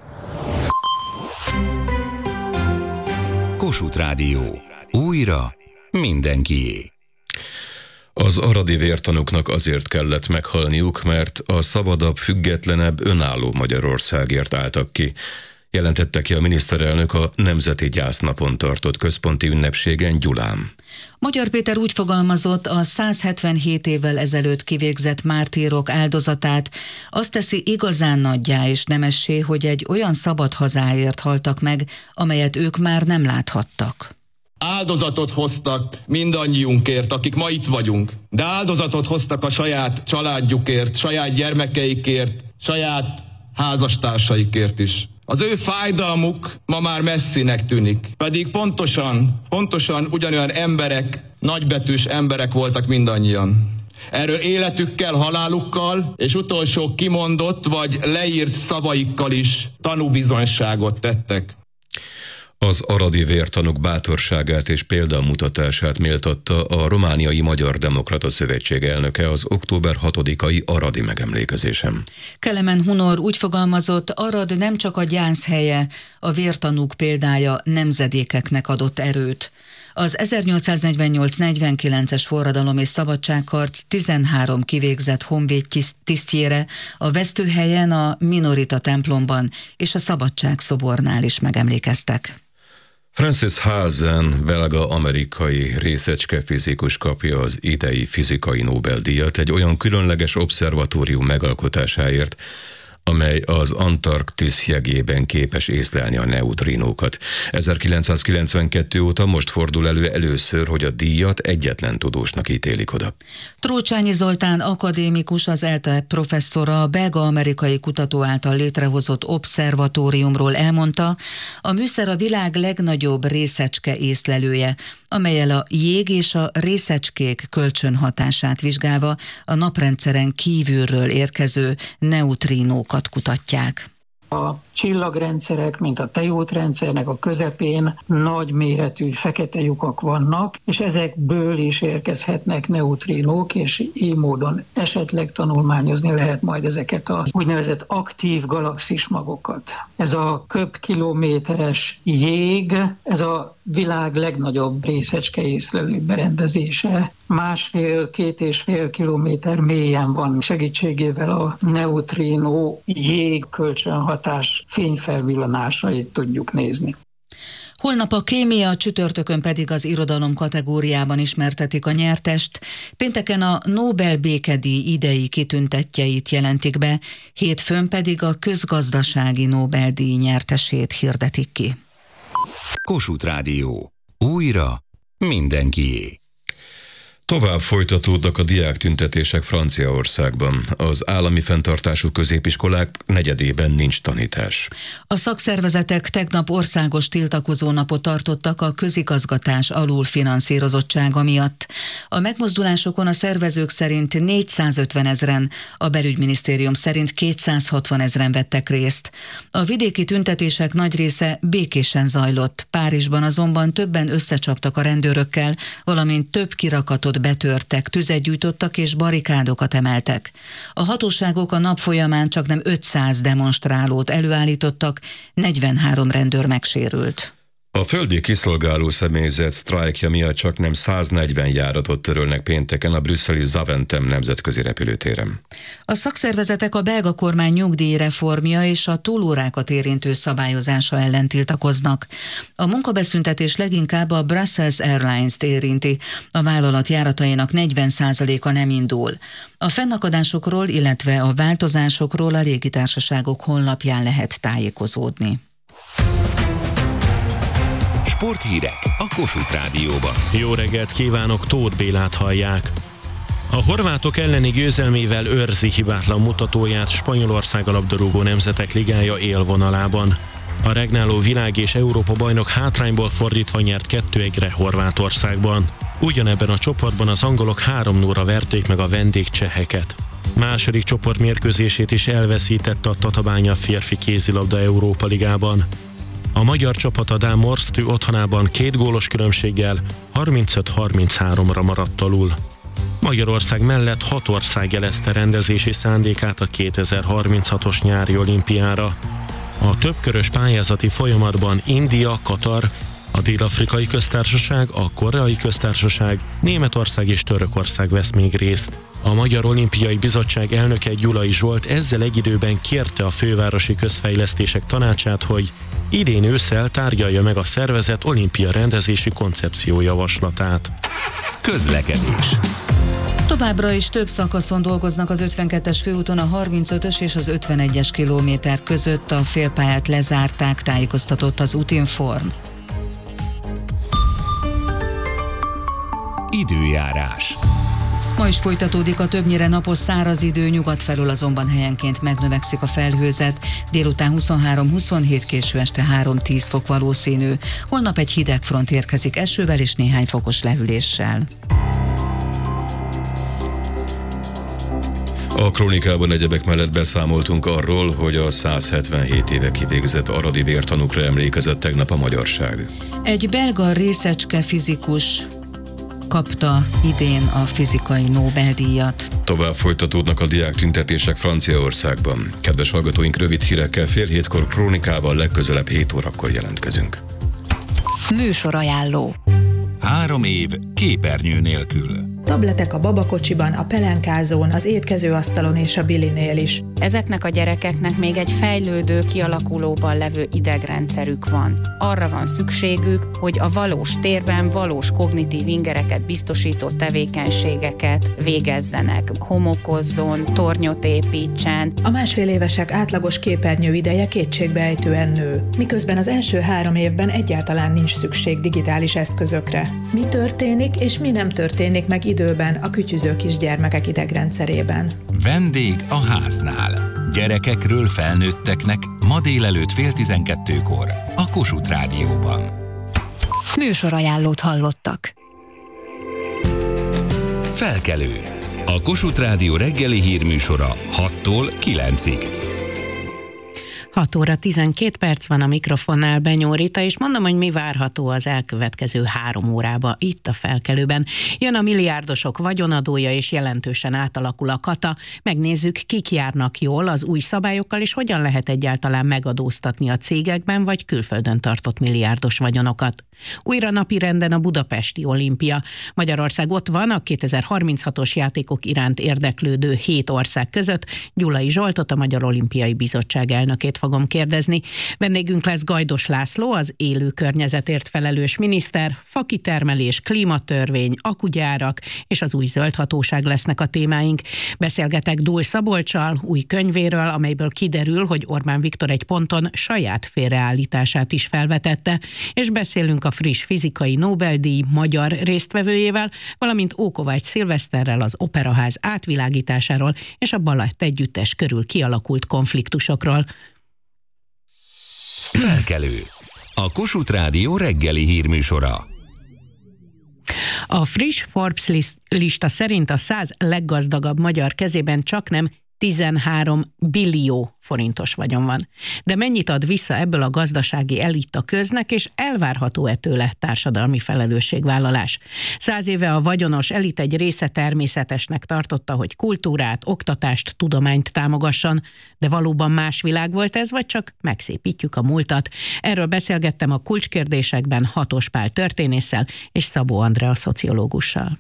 Kossuth Rádió. Újra mindenkié. Az aradi vértanúknak azért kellett meghalniuk, mert a szabadabb, függetlenebb, önálló Magyarországért álltak ki. Jelentette ki a miniszterelnök a Nemzeti Gyásznapon tartott központi ünnepségen Gyulán. Magyar Péter úgy fogalmazott, a 177 évvel ezelőtt kivégzett mártírok áldozatát azt teszi igazán nagyjá és nemessé, hogy egy olyan szabad hazáért haltak meg, amelyet ők már nem láthattak. Áldozatot hoztak mindannyiunkért, akik ma itt vagyunk, de áldozatot hoztak a saját családjukért, saját gyermekeikért, saját házastársaikért is. Az ő fájdalmuk ma már messzinek tűnik, pedig pontosan ugyanolyan emberek, nagybetűs emberek voltak mindannyian. Erről életükkel, halálukkal és utolsó kimondott vagy leírt szavaikkal is tanúbizonyságot tettek. Az aradi vértanúk bátorságát és példamutatását méltatta a Romániai Magyar Demokrata Szövetség elnöke az október 6-ai aradi megemlékezésen. Kelemen Hunor úgy fogalmazott, Arad nem csak a gyász helye, a vértanúk példája nemzedékeknek adott erőt. Az 1848-49-es forradalom és szabadságharc 13 kivégzett honvéd tisztjére a vesztőhelyen, a Minorita templomban és a Szabadságszobornál is megemlékeztek. Francis Halzen, belga-amerikai részecskefizikus kapja az idei fizikai Nobel-díjat egy olyan különleges obszervatórium megalkotásáért, amely az Antarktisz jegében képes észlelni a neutrinókat. 1992 óta most fordul elő először, hogy a díjat egyetlen tudósnak ítélik oda. Trócsányi Zoltán akadémikus, az ELTE professzora a belga-amerikai kutató által létrehozott obszervatóriumról elmondta, a műszer a világ legnagyobb részecske észlelője, amellyel a jég és a részecskék kölcsönhatását vizsgálva a naprendszeren kívülről érkező neutrinókat kutatják. A csillagrendszerek, mint a tejútrendszernek a közepén nagy méretű fekete lyukak vannak, és ezekből is érkezhetnek neutrinók, és így módon esetleg tanulmányozni lehet majd ezeket az úgynevezett aktív galaxismagokat. Ez a köbkilométeres jég, ez a világ legnagyobb részecske észlelő berendezése. 1,5-2,5 kilométer mélyen van, segítségével a neutrino jég kölcsönhatás fényfelvillanásait tudjuk nézni. Holnap a kémia, csütörtökön pedig az irodalom kategóriában ismertetik a nyertest, pénteken a Nobel békedíj idei kitüntettjeit jelentik be, hétfőn pedig a közgazdasági Nobel-díj nyertesét hirdetik ki. Kossuth Rádió. Újra mindenkié. Tovább folytatódnak a diáktüntetések Franciaországban. Az állami fenntartású középiskolák negyedében nincs tanítás. A szakszervezetek tegnap országos tiltakozó napot tartottak a közigazgatás alulfinanszírozottsága miatt. A megmozdulásokon a szervezők szerint 450 000, a belügyminisztérium szerint 260 000 vettek részt. A vidéki tüntetések nagy része békésen zajlott. Párizsban azonban többen összecsaptak a rendőrökkel, valamint több kirakatot betörtek, tüzet gyújtottak és barikádokat emeltek. A hatóságok a nap folyamán csaknem 500 demonstrálót előállítottak, 43 rendőr megsérült. A földi kiszolgáló személyzet sztrájkja miatt csaknem 140 járatot törölnek pénteken a brüsszeli Zaventem nemzetközi repülőtéren. A szakszervezetek a belga kormány nyugdíjreformja és a túlórákat érintő szabályozása ellen tiltakoznak. A munkabeszüntetés leginkább a Brussels Airlines-t érinti. A vállalat járatainak 40%-a nem indul. A fennakadásokról, illetve a változásokról a légitársaságok honlapján lehet tájékozódni. Sporthírek a Kossuth Rádióban. Jó reggelt kívánok, Tóth Bélát hallják. A horvátok elleni győzelmével őrzi hibátlan mutatóját Spanyolország a labdarúgó nemzetek ligája élvonalában. A regnáló világ és Európa bajnok hátrányból fordítva nyert 2-1-re Horvátországban. Ugyanebben a csoportban az angolok 3-0-ra verték meg a vendégcseheket. Második csoportmérkőzését is elveszítette a Tatabánya férfi kézilabda Európa ligában. A magyar csapat a dán Morstű otthonában 2 gólos különbséggel 35-33-ra maradt alul. Magyarország mellett 6 ország jelezte rendezési szándékát a 2036-os nyári olimpiára. A többkörös pályázati folyamatban India, Katar, a Dél-Afrikai Köztársaság, a Koreai Köztársaság, Németország és Törökország vesz még részt. A Magyar Olimpiai Bizottság elnöke Gyulai Zsolt ezzel egy időben kérte a Fővárosi Közfejlesztések Tanácsát, hogy idén ősszel tárgyalja meg a szervezet olimpia rendezési koncepció javaslatát. Közlekedés. Továbbra is több szakaszon dolgoznak az 52-es főúton, a 35-ös és az 51-es kilométer között, a félpályát lezárták, tájékoztatott az Útinform. Időjárás. Ma is folytatódik a többnyire napos száraz idő, nyugat felől azonban helyenként megnövekszik a felhőzet, délután 23-27, késő este 3-10 fok valószínű. Holnap egy hideg front érkezik esővel és néhány fokos lehűléssel. A krónikában egyebek mellett beszámoltunk arról, hogy a 177 éve kivégzett aradi vértanúkra emlékezett tegnap a magyarság. Egy belga részecske fizikus kapta idén a fizikai Nobel-díjat. Tovább folytatódnak a diáktüntetések Franciaországban. Kedves hallgatóink, rövid hírekkel 6:30 krónikával legközelebb 7 órakor jelentkezünk. Műsorajánló. 3 év képernyő nélkül. Tabletek a babakocsiban, a pelenkázón, az étkezőasztalon és a bilinél is. Ezeknek a gyerekeknek még egy fejlődő, kialakulóban levő idegrendszerük van. Arra van szükségük, hogy a valós térben valós kognitív ingereket biztosító tevékenységeket végezzenek. Homokozzon, tornyot építsen. A 1,5 évesek átlagos képernyő ideje kétségbeejtően nő, miközben az első 3 évben egyáltalán nincs szükség digitális eszközökre. Mi történik és mi nem történik meg időben a kütyüző kisgyermekek idegrendszerében? Vendég a háznál. Gyerekekről felnőtteknek ma délelőtt 11:30 a Kossuth Rádióban. Műsorajánlót hallottak. Felkelő. A Kossuth Rádió reggeli hírműsora 6-tól 9-ig. 6 óra 12 perc van, a mikrofonnál Benyó Rita, és mondom, hogy mi várható az elkövetkező 3 órába itt a Felkelőben. Jön a milliárdosok vagyonadója, és jelentősen átalakul a kata. Megnézzük, kik járnak jól az új szabályokkal, és hogyan lehet egyáltalán megadóztatni a cégekben vagy külföldön tartott milliárdos vagyonokat. Újra napirenden a budapesti olimpia. Magyarország ott van a 2036-os játékok iránt érdeklődő 7 ország között. Gyulai Zsoltot, a Magyar Olimpiai Bizottság elnökét fogom kérdezni. Vendégünk lesz Gajdos László, az élő környezetért felelős miniszter. Fakitermelés, klímatörvény, akugyárak és az új zöld hatóság lesznek a témáink. Beszélgetek Dúl Szabolccsal új könyvéről, amelyből kiderül, hogy Orbán Viktor egy ponton saját félreállítását is felvetette, és beszélünk a friss fizikai Nobel-díj magyar résztvevőjével, valamint Ókovács Szilveszterrel az Operaház átvilágításáról és a Balett Együttes körül kialakult konfliktusokról. Felkelő. A Kossuth Rádió reggeli hírműsora. A friss Forbes lista szerint a 100 leggazdagabb magyar kezében csaknem 13 billió forintos vagyon van. De mennyit ad vissza ebből a gazdasági elit a köznek, és elvárható-e tőle társadalmi felelősségvállalás? 100 éve a vagyonos elit egy része természetesnek tartotta, hogy kultúrát, oktatást, tudományt támogasson, de valóban más világ volt ez, vagy csak megszépítjük a múltat? Erről beszélgettem a kulcskérdésekben Hatos Pál történésszel és Szabó Andrea szociológussal.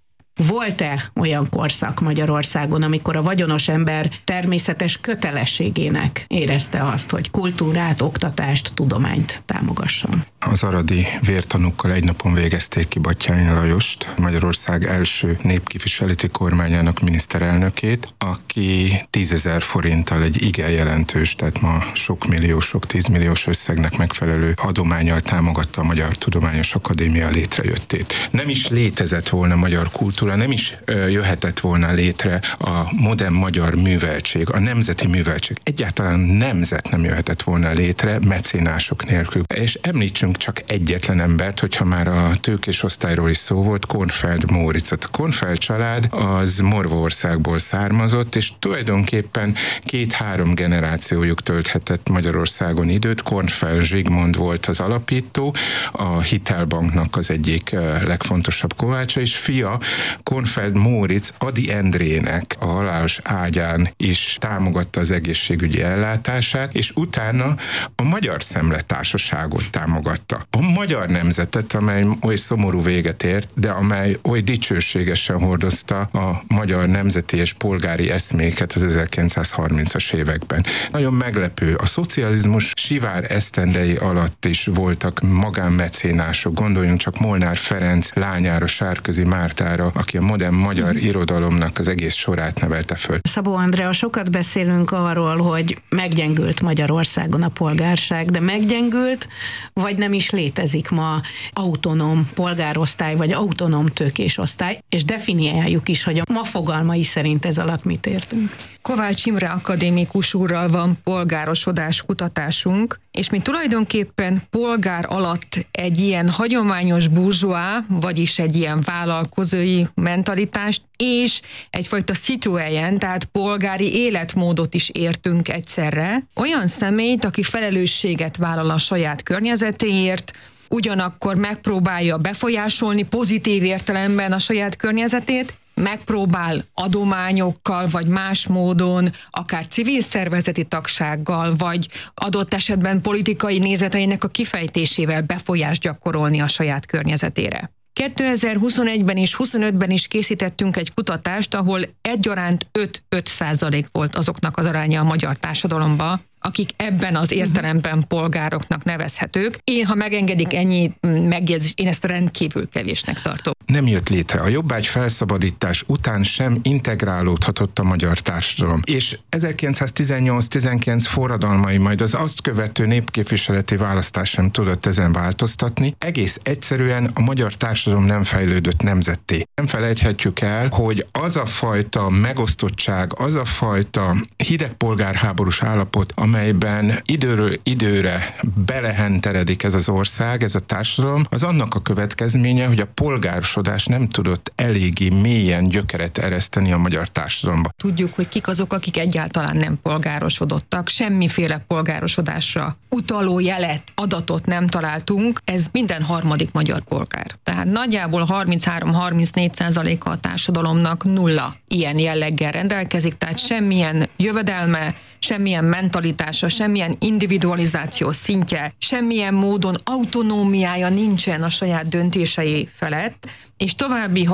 Volt-e olyan korszak Magyarországon, amikor a vagyonos ember természetes kötelességének érezte azt, hogy kultúrát, oktatást, tudományt támogasson? Az aradi vértanúkkal egy napon végezték ki Batthyány Lajost, Magyarország első népképviseleti kormányának miniszterelnökét, aki 10 000 forinttal egy igen jelentős, tehát ma sok milliós, sok 10 milliós összegnek megfelelő adománnyal támogatta a Magyar Tudományos Akadémia létrejöttét. Nem is létezett volna magyar kultúra, nem is jöhetett volna létre a modern magyar műveltség, a nemzeti műveltség. Egyáltalán nemzet nem jöhetett volna létre mecénások nélkül. És említsünk csak egyetlen embert, hogyha már a tőkés osztályról is szó volt, Kornfeld Móriczot. A Kornfeld család az Morvaországból származott, és tulajdonképpen 2-3 generációjuk tölthetett Magyarországon időt. Kornfeld Zsigmond volt az alapító, a Hitelbanknak az egyik legfontosabb kovácsa, és fia Kornfeld Móricz Ady Endrének a halálos ágyán is támogatta az egészségügyi ellátását, és utána a Magyar Szemletársaságot támogatta. A magyar nemzetet, amely oly szomorú véget ért, de amely oly dicsőségesen hordozta a magyar nemzeti és polgári eszméket az 1930-as években. Nagyon meglepő. A szocializmus sivár esztendei alatt is voltak magánmecénások. Gondoljunk csak Molnár Ferenc lányára, Sárközi Mártára, aki a modern magyar irodalomnak az egész sorát nevelte föl. Szabó Andrea, sokat beszélünk arról, hogy meggyengült Magyarországon a polgárság, de meggyengült, vagy nem is létezik ma autonóm polgárosztály, vagy autonóm tőkésosztály, és definiáljuk is, hogy a ma fogalmai szerint ez alatt mit értünk. Kovács Imre akadémikus úrral van polgárosodás kutatásunk, és mi tulajdonképpen polgár alatt egy ilyen hagyományos burzsóá, vagyis egy ilyen vállalkozói mentalitást, és egyfajta citoyen, tehát polgári életmódot is értünk egyszerre. Olyan személyt, aki felelősséget vállal a saját környezetéért, ugyanakkor megpróbálja befolyásolni pozitív értelemben a saját környezetét, megpróbál adományokkal, vagy más módon, akár civil szervezeti tagsággal, vagy adott esetben politikai nézeteinek a kifejtésével befolyást gyakorolni a saját környezetére. 2021-ben és 2025-ben is készítettünk egy kutatást, ahol egyaránt 5% volt azoknak az aránya a magyar társadalomban, akik ebben az értelemben polgároknak nevezhetők. Én, ha megengedik ennyi megjegyzést, én ezt rendkívül kevésnek tartom. Nem jött létre. A jobbágy felszabadítás után sem integrálódhatott a magyar társadalom. És 1918-19 forradalmai, majd az azt követő népképviseleti választás sem tudott ezen változtatni. Egész egyszerűen a magyar társadalom nem fejlődött nemzetté. Nem felejthetjük el, hogy az a fajta megosztottság, az a fajta hidegpolgárháborús állapot, amelyben időről időre belehenteredik ez az ország, ez a társadalom, az annak a következménye, hogy a polgárosodás nem tudott eléggé mélyen gyökeret ereszteni a magyar társadalomba. Tudjuk, hogy kik azok, akik egyáltalán nem polgárosodottak, semmiféle polgárosodásra utaló jelet, adatot nem találtunk, ez minden harmadik magyar polgár. Tehát nagyjából 33-34% a társadalomnak nulla ilyen jelleggel rendelkezik, tehát semmilyen jövedelme, semmilyen mentalitása, semmilyen individualizáció szintje, semmilyen módon autonómiája nincsen a saját döntései felett, és további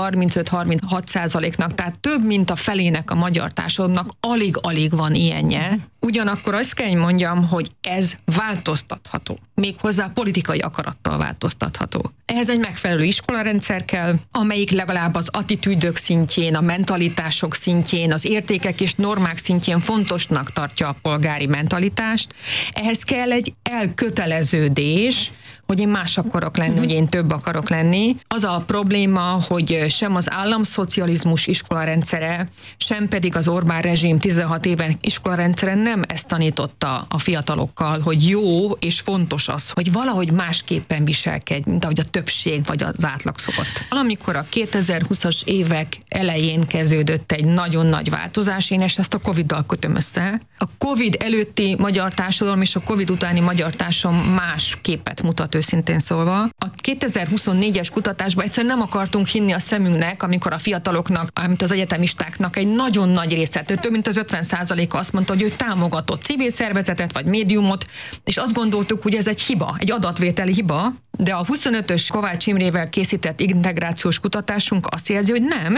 35-36%-nak, tehát több mint a felének a magyar társadalomnak alig-alig van ilyenje. Ugyanakkor azt kell mondjam, hogy ez változtatható. Méghozzá politikai akarattal változtatható. Ehhez egy megfelelő iskolarendszer kell, amelyik legalább az attitűdök szintjén, a mentalitások szintjén, az értékek és normák szintjén fontosnak tartja a polgári mentalitást. Ehhez kell egy elköteleződés, hogy én más akarok lenni, hogy én több akarok lenni. Az a probléma, hogy sem az államszocializmus iskolarendszere, sem pedig az Orbán rezsim 16 éven iskolarendszere nem ezt tanította a fiatalokkal, hogy jó és fontos az, hogy valahogy másképpen viselkedj, mint ahogy a többség vagy az átlag szokott. Amikor a 2020-as évek elején kezdődött egy nagyon nagy változás, én ezt a Covid-dal kötöm össze. A Covid előtti magyar társadalom és a Covid utáni magyar társadalom más képet mutat őszintén szólva. A 2024-es kutatásban egyszerűen nem akartunk hinni a szemünknek, amikor a fiataloknak, amit az egyetemistáknak egy nagyon nagy része, több mint az 50%-a azt mondta, hogy ő támogatott civil szervezetet vagy médiumot, és azt gondoltuk, hogy ez egy hiba, egy adatvételi hiba, de a 25-ös Kovács Imrével készített integrációs kutatásunk azt jelzi, hogy nem,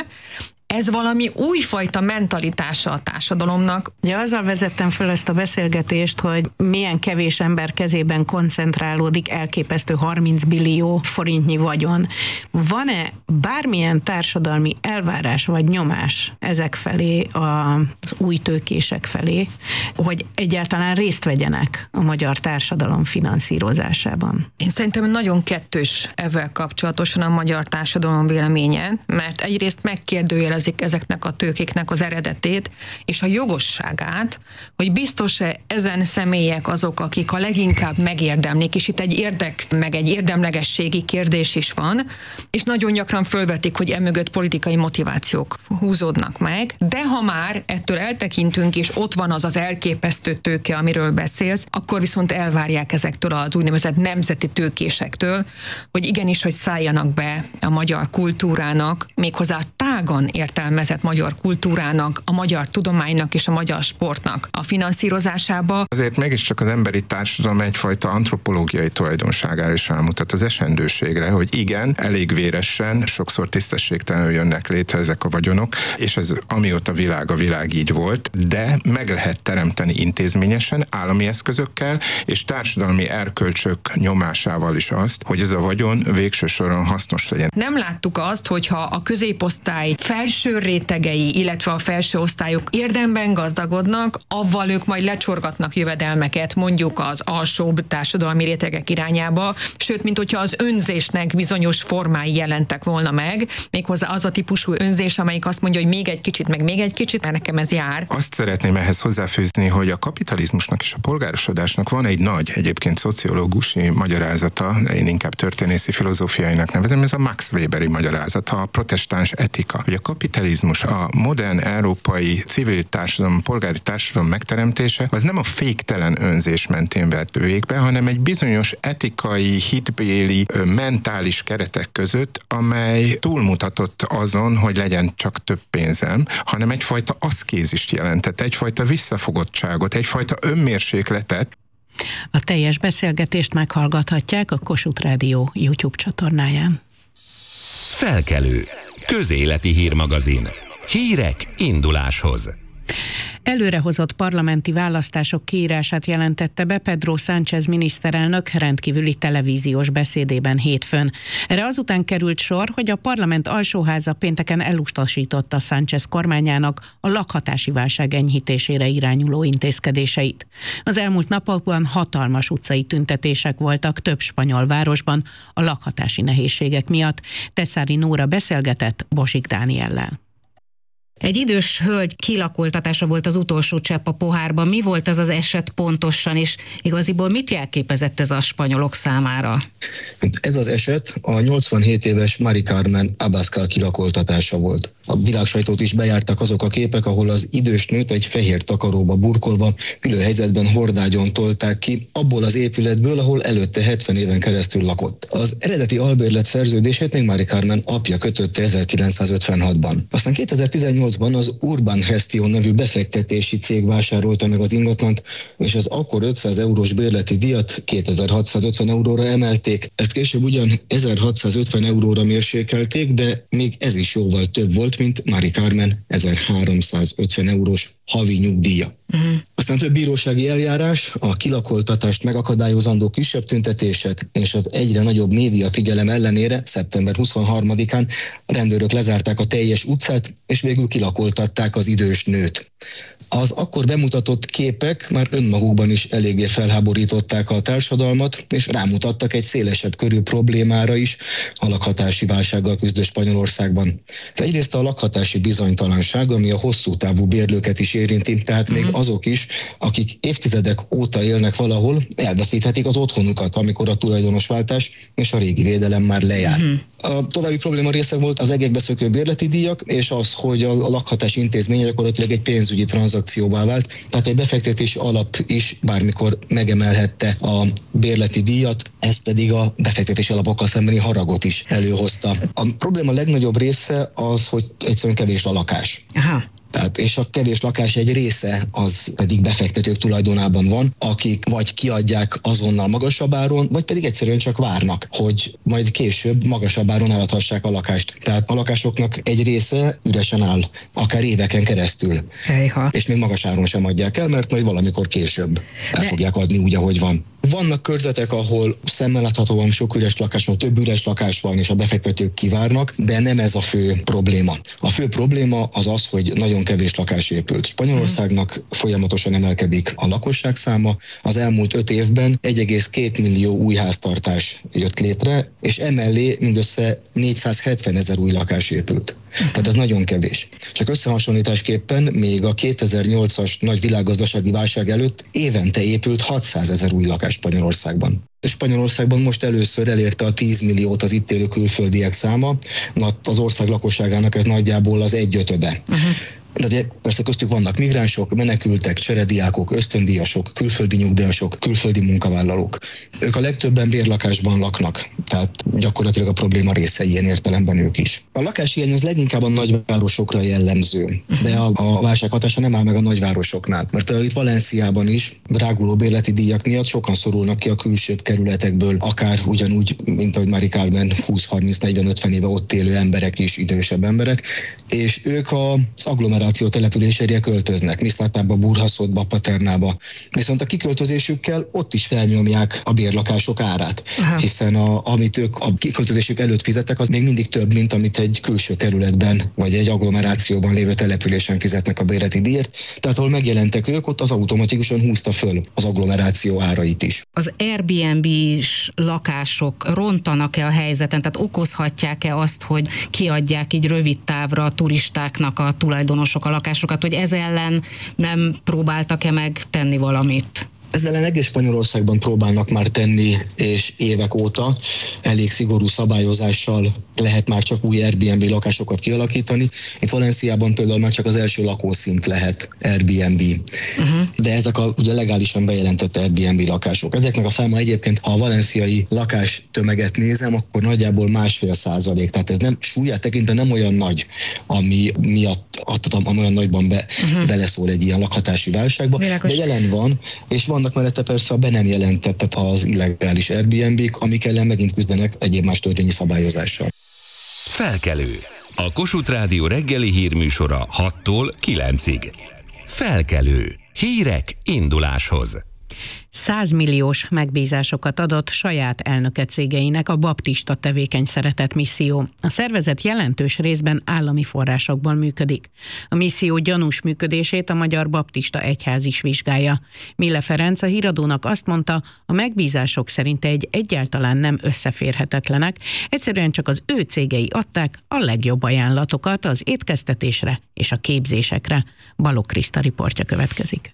ez valami újfajta mentalitása a társadalomnak. Ugye azzal vezettem föl ezt a beszélgetést, hogy milyen kevés ember kezében koncentrálódik elképesztő 30 billió forintnyi vagyon. Van-e bármilyen társadalmi elvárás vagy nyomás ezek felé, az új tőkések felé, hogy egyáltalán részt vegyenek a magyar társadalom finanszírozásában? Én szerintem nagyon kettős ezzel kapcsolatosan a magyar társadalom véleménye, mert egyrészt megkérdőjelezik ezeknek a tőkéknek az eredetét és a jogosságát, hogy biztos-e ezen személyek azok, akik a leginkább megérdemlik, és itt egy érdek, meg egy érdemlegességi kérdés is van, és nagyon gyakran fölvetik, hogy emögött politikai motivációk húzódnak meg, de ha már ettől eltekintünk, és ott van az az elképesztő tőke, amiről beszélsz, akkor viszont elvárják ezektől az úgynevezett nemzeti tőkésektől, hogy igenis, hogy szálljanak be a magyar kultúrának, méghozzá tágan értelmezett magyar kultúrának, a magyar tudománynak és a magyar sportnak a finanszírozásába. Azért mégiscsak az emberi társadalom egyfajta antropológiai tulajdonságára is rámutat, az esendőségre, hogy igen, elég véresen, sokszor tisztességtelenül jönnek létre ezek a vagyonok, és ez amióta a világ így volt, de meg lehet teremteni intézményesen, állami eszközökkel, és társadalmi erkölcsök nyomásával is azt, hogy ez a vagyon végső soron hasznos legyen. Nem láttuk azt, hogyha a középosztály felső felső rétegei, illetve a felső osztályok érdemben gazdagodnak, avval ők majd lecsorgatnak jövedelmeket mondjuk az alsóbb társadalmi rétegek irányába, sőt, mint hogyha az önzésnek bizonyos formái jelentek volna meg, méghozzá az a típusú önzés, amelyik azt mondja, hogy még egy kicsit, meg még egy kicsit, mert nekem ez jár. Azt szeretném ehhez hozzáfűzni, hogy a kapitalizmusnak és a polgárosodásnak van egy nagy, egyébként szociológusi magyarázata, én inkább történészi filozófiainak nevezem, ez a Max Weberi magyarázata, a protestáns etika, hogy a kapitalizmus, a modern európai civil társadalom, polgári társadalom megteremtése, az nem a féktelen önzés mentén vett végbe, hanem egy bizonyos etikai, hitbéli, mentális keretek között, amely túlmutatott azon, hogy legyen csak több pénzem, hanem egyfajta aszkézist jelentett, egyfajta visszafogottságot, egyfajta önmérsékletet. A teljes beszélgetést meghallgathatják a Kossuth Rádió YouTube csatornáján. Felkelő. Közéleti hírmagazin. Hírek induláshoz. Előrehozott parlamenti választások kiírását jelentette be Pedro Sánchez miniszterelnök rendkívüli televíziós beszédében hétfőn. Erre azután került sor, hogy a parlament alsóháza pénteken elutasította Sánchez kormányának a lakhatási válság enyhítésére irányuló intézkedéseit. Az elmúlt napokban hatalmas utcai tüntetések voltak több spanyol városban a lakhatási nehézségek miatt. Tesszári Nóra beszélgetett Bosik Dániellel. Egy idős hölgy kilakoltatása volt az utolsó csepp a pohárban. Mi volt az az eset pontosan, és igaziból mit jelképezett ez a spanyolok számára? Ez az eset a 87 éves Mari Carmen Abascal kilakoltatása volt. A világsajtót is bejártak azok a képek, ahol az idős nőt egy fehér takaróba burkolva, ülő helyzetben hordágyon tolták ki, abból az épületből, ahol előtte 70 éven keresztül lakott. Az eredeti albérlet szerződését még Mari Carmen apja kötötte 1956-ban. Aztán 2018-ban az Urban Gestion nevű befektetési cég vásárolta meg az ingatlant, és az akkor 500 eurós bérleti díjat 2650 euróra emelték. Ezt később ugyan 1650 euróra mérsékelték, de még ez is jóval több volt, mint Mari Carmen 1350 eurós havi nyugdíja. Aztán több bírósági eljárás, a kilakoltatást megakadályozandó kisebb tüntetések és az egyre nagyobb média figyelem ellenére szeptember 23-án rendőrök lezárták a teljes utcát, és végül kilakoltatták az idős nőt. Az akkor bemutatott képek már önmagukban is eléggé felháborították a társadalmat, és rámutattak egy szélesebb körű problémára is a lakhatási válsággal küzdő Spanyolországban. Egyrészt a lakhatási bizonytalanság, ami a hosszú távú bérlőket is érinti, tehát még azok is, akik évtizedek óta élnek valahol, elveszíthetik az otthonukat, amikor a tulajdonosváltás és a régi védelem már lejár. A további probléma része volt az egekbe szökő bérleti díjak, és az, hogy a lakhatási intézmény gyakorlatilag egy pénzügyi tranzakcióvá vált, tehát egy befektetési alap is bármikor megemelhette a bérleti díjat, ez pedig a befektetési alapokkal szembeni haragot is előhozta. A probléma legnagyobb része az, hogy egyszerűen kevés a lakás. Aha. Tehát, és a kevés lakás egy része az pedig befektetők tulajdonában van, akik vagy kiadják azonnal magasabb áron, vagy pedig egyszerűen csak várnak, hogy majd később magasabb áron eladhassák a lakást. Tehát a lakásoknak egy része üresen áll, akár éveken keresztül. Hejha. És még magas áron sem adják el, mert majd valamikor később el fogják adni úgy, ahogy van. Vannak körzetek, ahol szemmel láthatóan sok üres lakás van, több üres lakás van, és a befektetők kivárnak, de nem ez a fő probléma. A fő probléma az az, hogy nagyon kevés lakás épült. Spanyolországnak folyamatosan emelkedik a lakosság száma. Az elmúlt 5 évben 1,2 millió új háztartás jött létre, és emellé mindössze 470 000 új lakás épült. Tehát ez nagyon kevés. Csak összehasonlításképpen még a 2008-as nagy világgazdasági válság előtt évente épült 600 000 új lakás Spanyolországban. Spanyolországban most először elérte a 10 milliót az itt élő külföldiek száma, az ország lakosságának ez nagyjából az 1/5. De persze köztük vannak migránsok, menekültek, cserediákok, ösztöndíjasok, külföldi nyugdíjasok, külföldi munkavállalók. Ők a legtöbben bérlakásban laknak, tehát gyakorlatilag a probléma része ilyen értelemben ők is. A lakáshiány az leginkább a nagyvárosokra jellemző, de a válság hatása nem áll meg a nagyvárosoknál, mert itt Valenciában is dráguló bérleti díjak miatt sokan szorulnak ki a külsőbb kerületekből, akár ugyanúgy, mint ahogy Mari Carmen 20-30-40-50 éve ott élő emberek is, idősebb emberek, és ők az agglomerációban agglomeráció településére költöznek, Miszlátába, Burhaszódba, Paternába. Viszont a kiköltözésükkel ott is felnyomják a bérlakások árát, hiszen amit ők a kiköltözésük előtt fizettek, az még mindig több, mint amit egy külső kerületben vagy egy agglomerációban lévő településen fizetnek a bérleti díjat. Tehát ahol megjelentek ők, ott az automatikusan húzta föl az agglomeráció árait is. Az Airbnb-s lakások rontanak-e a helyzeten, tehát okozhatják-e azt, hogy kiadják így rövid távra a turistáknak a tulajdonosok a lakásokat, hogy ez ellen nem próbáltak-e meg tenni valamit? Ezzel egész Spanyolországban próbálnak már tenni, és évek óta elég szigorú szabályozással lehet már csak új Airbnb lakásokat kialakítani. Itt Valenciában például már csak az első lakószint lehet Airbnb. De ezek a ugye legálisan bejelentett Airbnb lakások. Ezeknek a száma egyébként, ha a valenciai lakástömeget nézem, akkor nagyjából 1,5%. Tehát ez nem súlyát tekintve nem olyan nagy, ami miatt olyan nagyban beleszól egy ilyen lakhatási válságba. De jelen van, és vannak mellette persze a be nem jelentett az illegális Airbnb-k, amik ellen megint küzdenek egyéb más törvényi szabályozással. Felkelő. A Kossuth Rádió reggeli hírműsora 6-tól 9-ig. Felkelő. Hírek induláshoz. 100 milliós megbízásokat adott saját elnöke cégeinek a Baptista Tevékeny Szeretet Misszió. A szervezet jelentős részben állami forrásokból működik. A misszió gyanús működését a Magyar Baptista Egyház is vizsgálja. Mille Ferenc a Híradónak azt mondta, a megbízások szerint egyáltalán nem összeférhetetlenek, egyszerűen csak az ő cégei adták a legjobb ajánlatokat az étkeztetésre és a képzésekre. Balogh Kriszta riportja következik.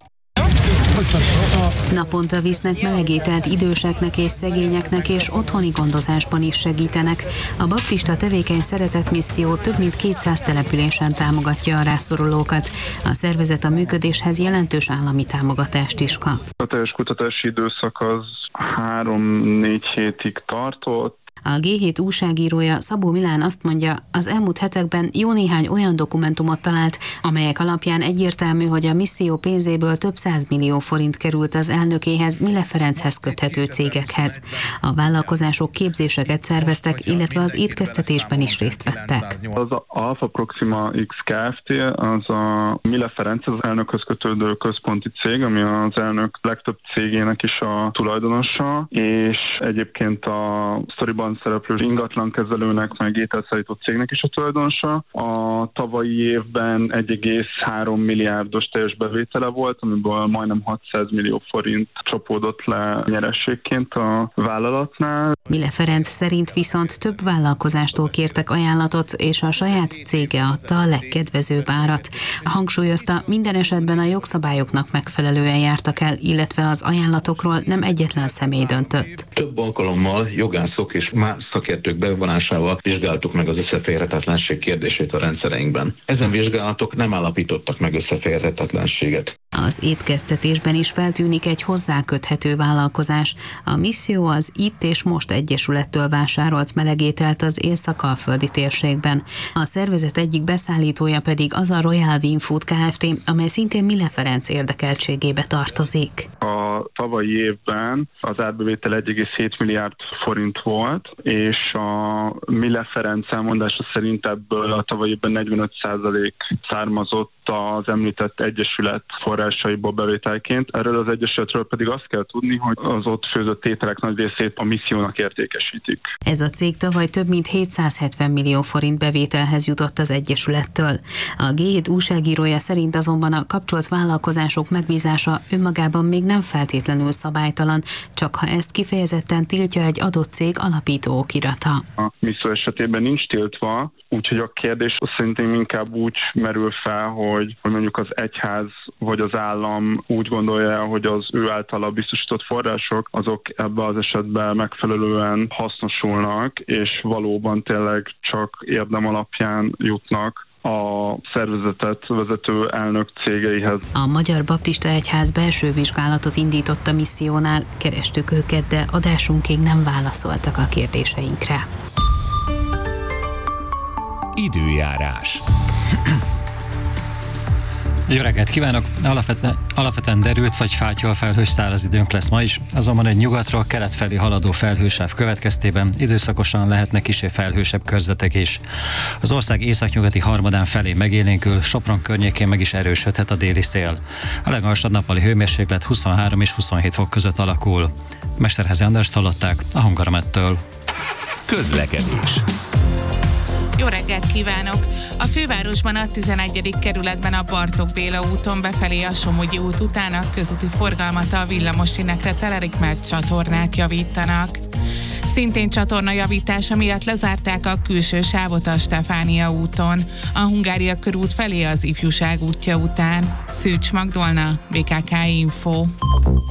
Naponta visznek melegételt időseknek és szegényeknek, és otthoni gondozásban is segítenek. A Baptista Tevékeny Szeretet Misszió több mint 200 településen támogatja a rászorulókat. A szervezet a működéshez jelentős állami támogatást is kap. A teljes kutatási időszak az 3-4 hétig tartott. A G7 újságírója Szabó Milán azt mondja, az elmúlt hetekben jó néhány olyan dokumentumot talált, amelyek alapján egyértelmű, hogy a misszió pénzéből több 100 millió forint került az elnökéhez, Mille Ferenchez köthető cégekhez. A vállalkozások képzéseket szerveztek, illetve az étkeztetésben is részt vettek. Az Alpha Proxima X Kft. Az a Mille Ferenc, az elnökhöz kötődő központi cég, ami az elnök legtöbb cégének is a tulajdonosa, és egyébként a sztoriban szereplő ingatlankezelőnek, meg ételszállító cégnek is a tulajdonosa. A tavalyi évben 1,3 milliárdos teljes bevétele volt, amiből majdnem 600 millió forint csapódott le nyerességként a vállalatnál. Mille Ferenc szerint viszont több vállalkozástól kértek ajánlatot, és a saját cége adta a legkedvezőbb árat. Hangsúlyozta, minden esetben a jogszabályoknak megfelelően jártak el, illetve az ajánlatokról nem egyetlen személy döntött. Több alkalommal jogászok és más szakértők bevonásával vizsgáltuk meg az összeférhetetlenség kérdését a rendszereinkben. Ezen vizsgálatok nem állapítottak meg összeférhetetlenséget. Az étkeztetésben is feltűnik egy hozzáköthető vállalkozás. A misszió az Itt és Most Egyesülettől vásárolt melegételt az észak-alföldi térségben. A szervezet egyik beszállítója pedig az a Royal Win Food Kft., amely szintén Mille Ferenc érdekeltségébe tartozik. A tavalyi évben az árbevétel 1,7 milliárd forint volt, és a Mille Ferenc elmondása szerint ebből a tavalyi évben 45% származott az említett egyesület forrásaiból bevételként. Erről az egyesületről pedig azt kell tudni, hogy az ott főzött ételek nagy részét a missziónak értékesítik. Ez a cég tavaly több mint 770 millió forint bevételhez jutott az egyesülettől. A G7 újságírója szerint azonban a kapcsolt vállalkozások megbízása önmagában még nem feltétlenül szabálytalan, csak ha ezt kifejezetten tiltja egy adott cég alapító okirata. A misszió esetében nincs tiltva, úgyhogy a kérdés szerintem inkább úgy merül fel, hogy mondjuk az egyház vagy az állam úgy gondolja, hogy az ő általa biztosított források azok ebben az esetben megfelelően hasznosulnak, és valóban tényleg csak érdem alapján jutnak a szervezetet vezető elnök cégeihez. A Magyar Baptista Egyház belső vizsgálatot indított a missziónál, kerestük őket, de adásunkig nem válaszoltak a kérdéseinkre. Időjárás. Jó reggelt kívánok! Alapvetően derült vagy fátyol felhős száraz időnk lesz ma is, azonban egy nyugatról kelet felé haladó felhősáv következtében időszakosan lehetnek kissé felhősebb körzetek is. Az ország északnyugati harmadán felé megélénkül, Sopron környékén meg is erősödhet a déli szél. A legalsóbb nappali hőmérséklet 23 és 27 fok között alakul. Mesterházi Andrást hallották a Hangaramettől. Közlekedés. Jó reggelt kívánok! A fővárosban a 11. kerületben a Bartók Béla úton befelé a Somogyi út után a közúti forgalmat a villamossinekre telerik, mert csatornát javítanak. Szintén csatornajavítása miatt lezárták a külső sávot a Stefánia úton, a Hungária körút felé az Ifjúság útja után. Szűcs Magdolna, BKK Info.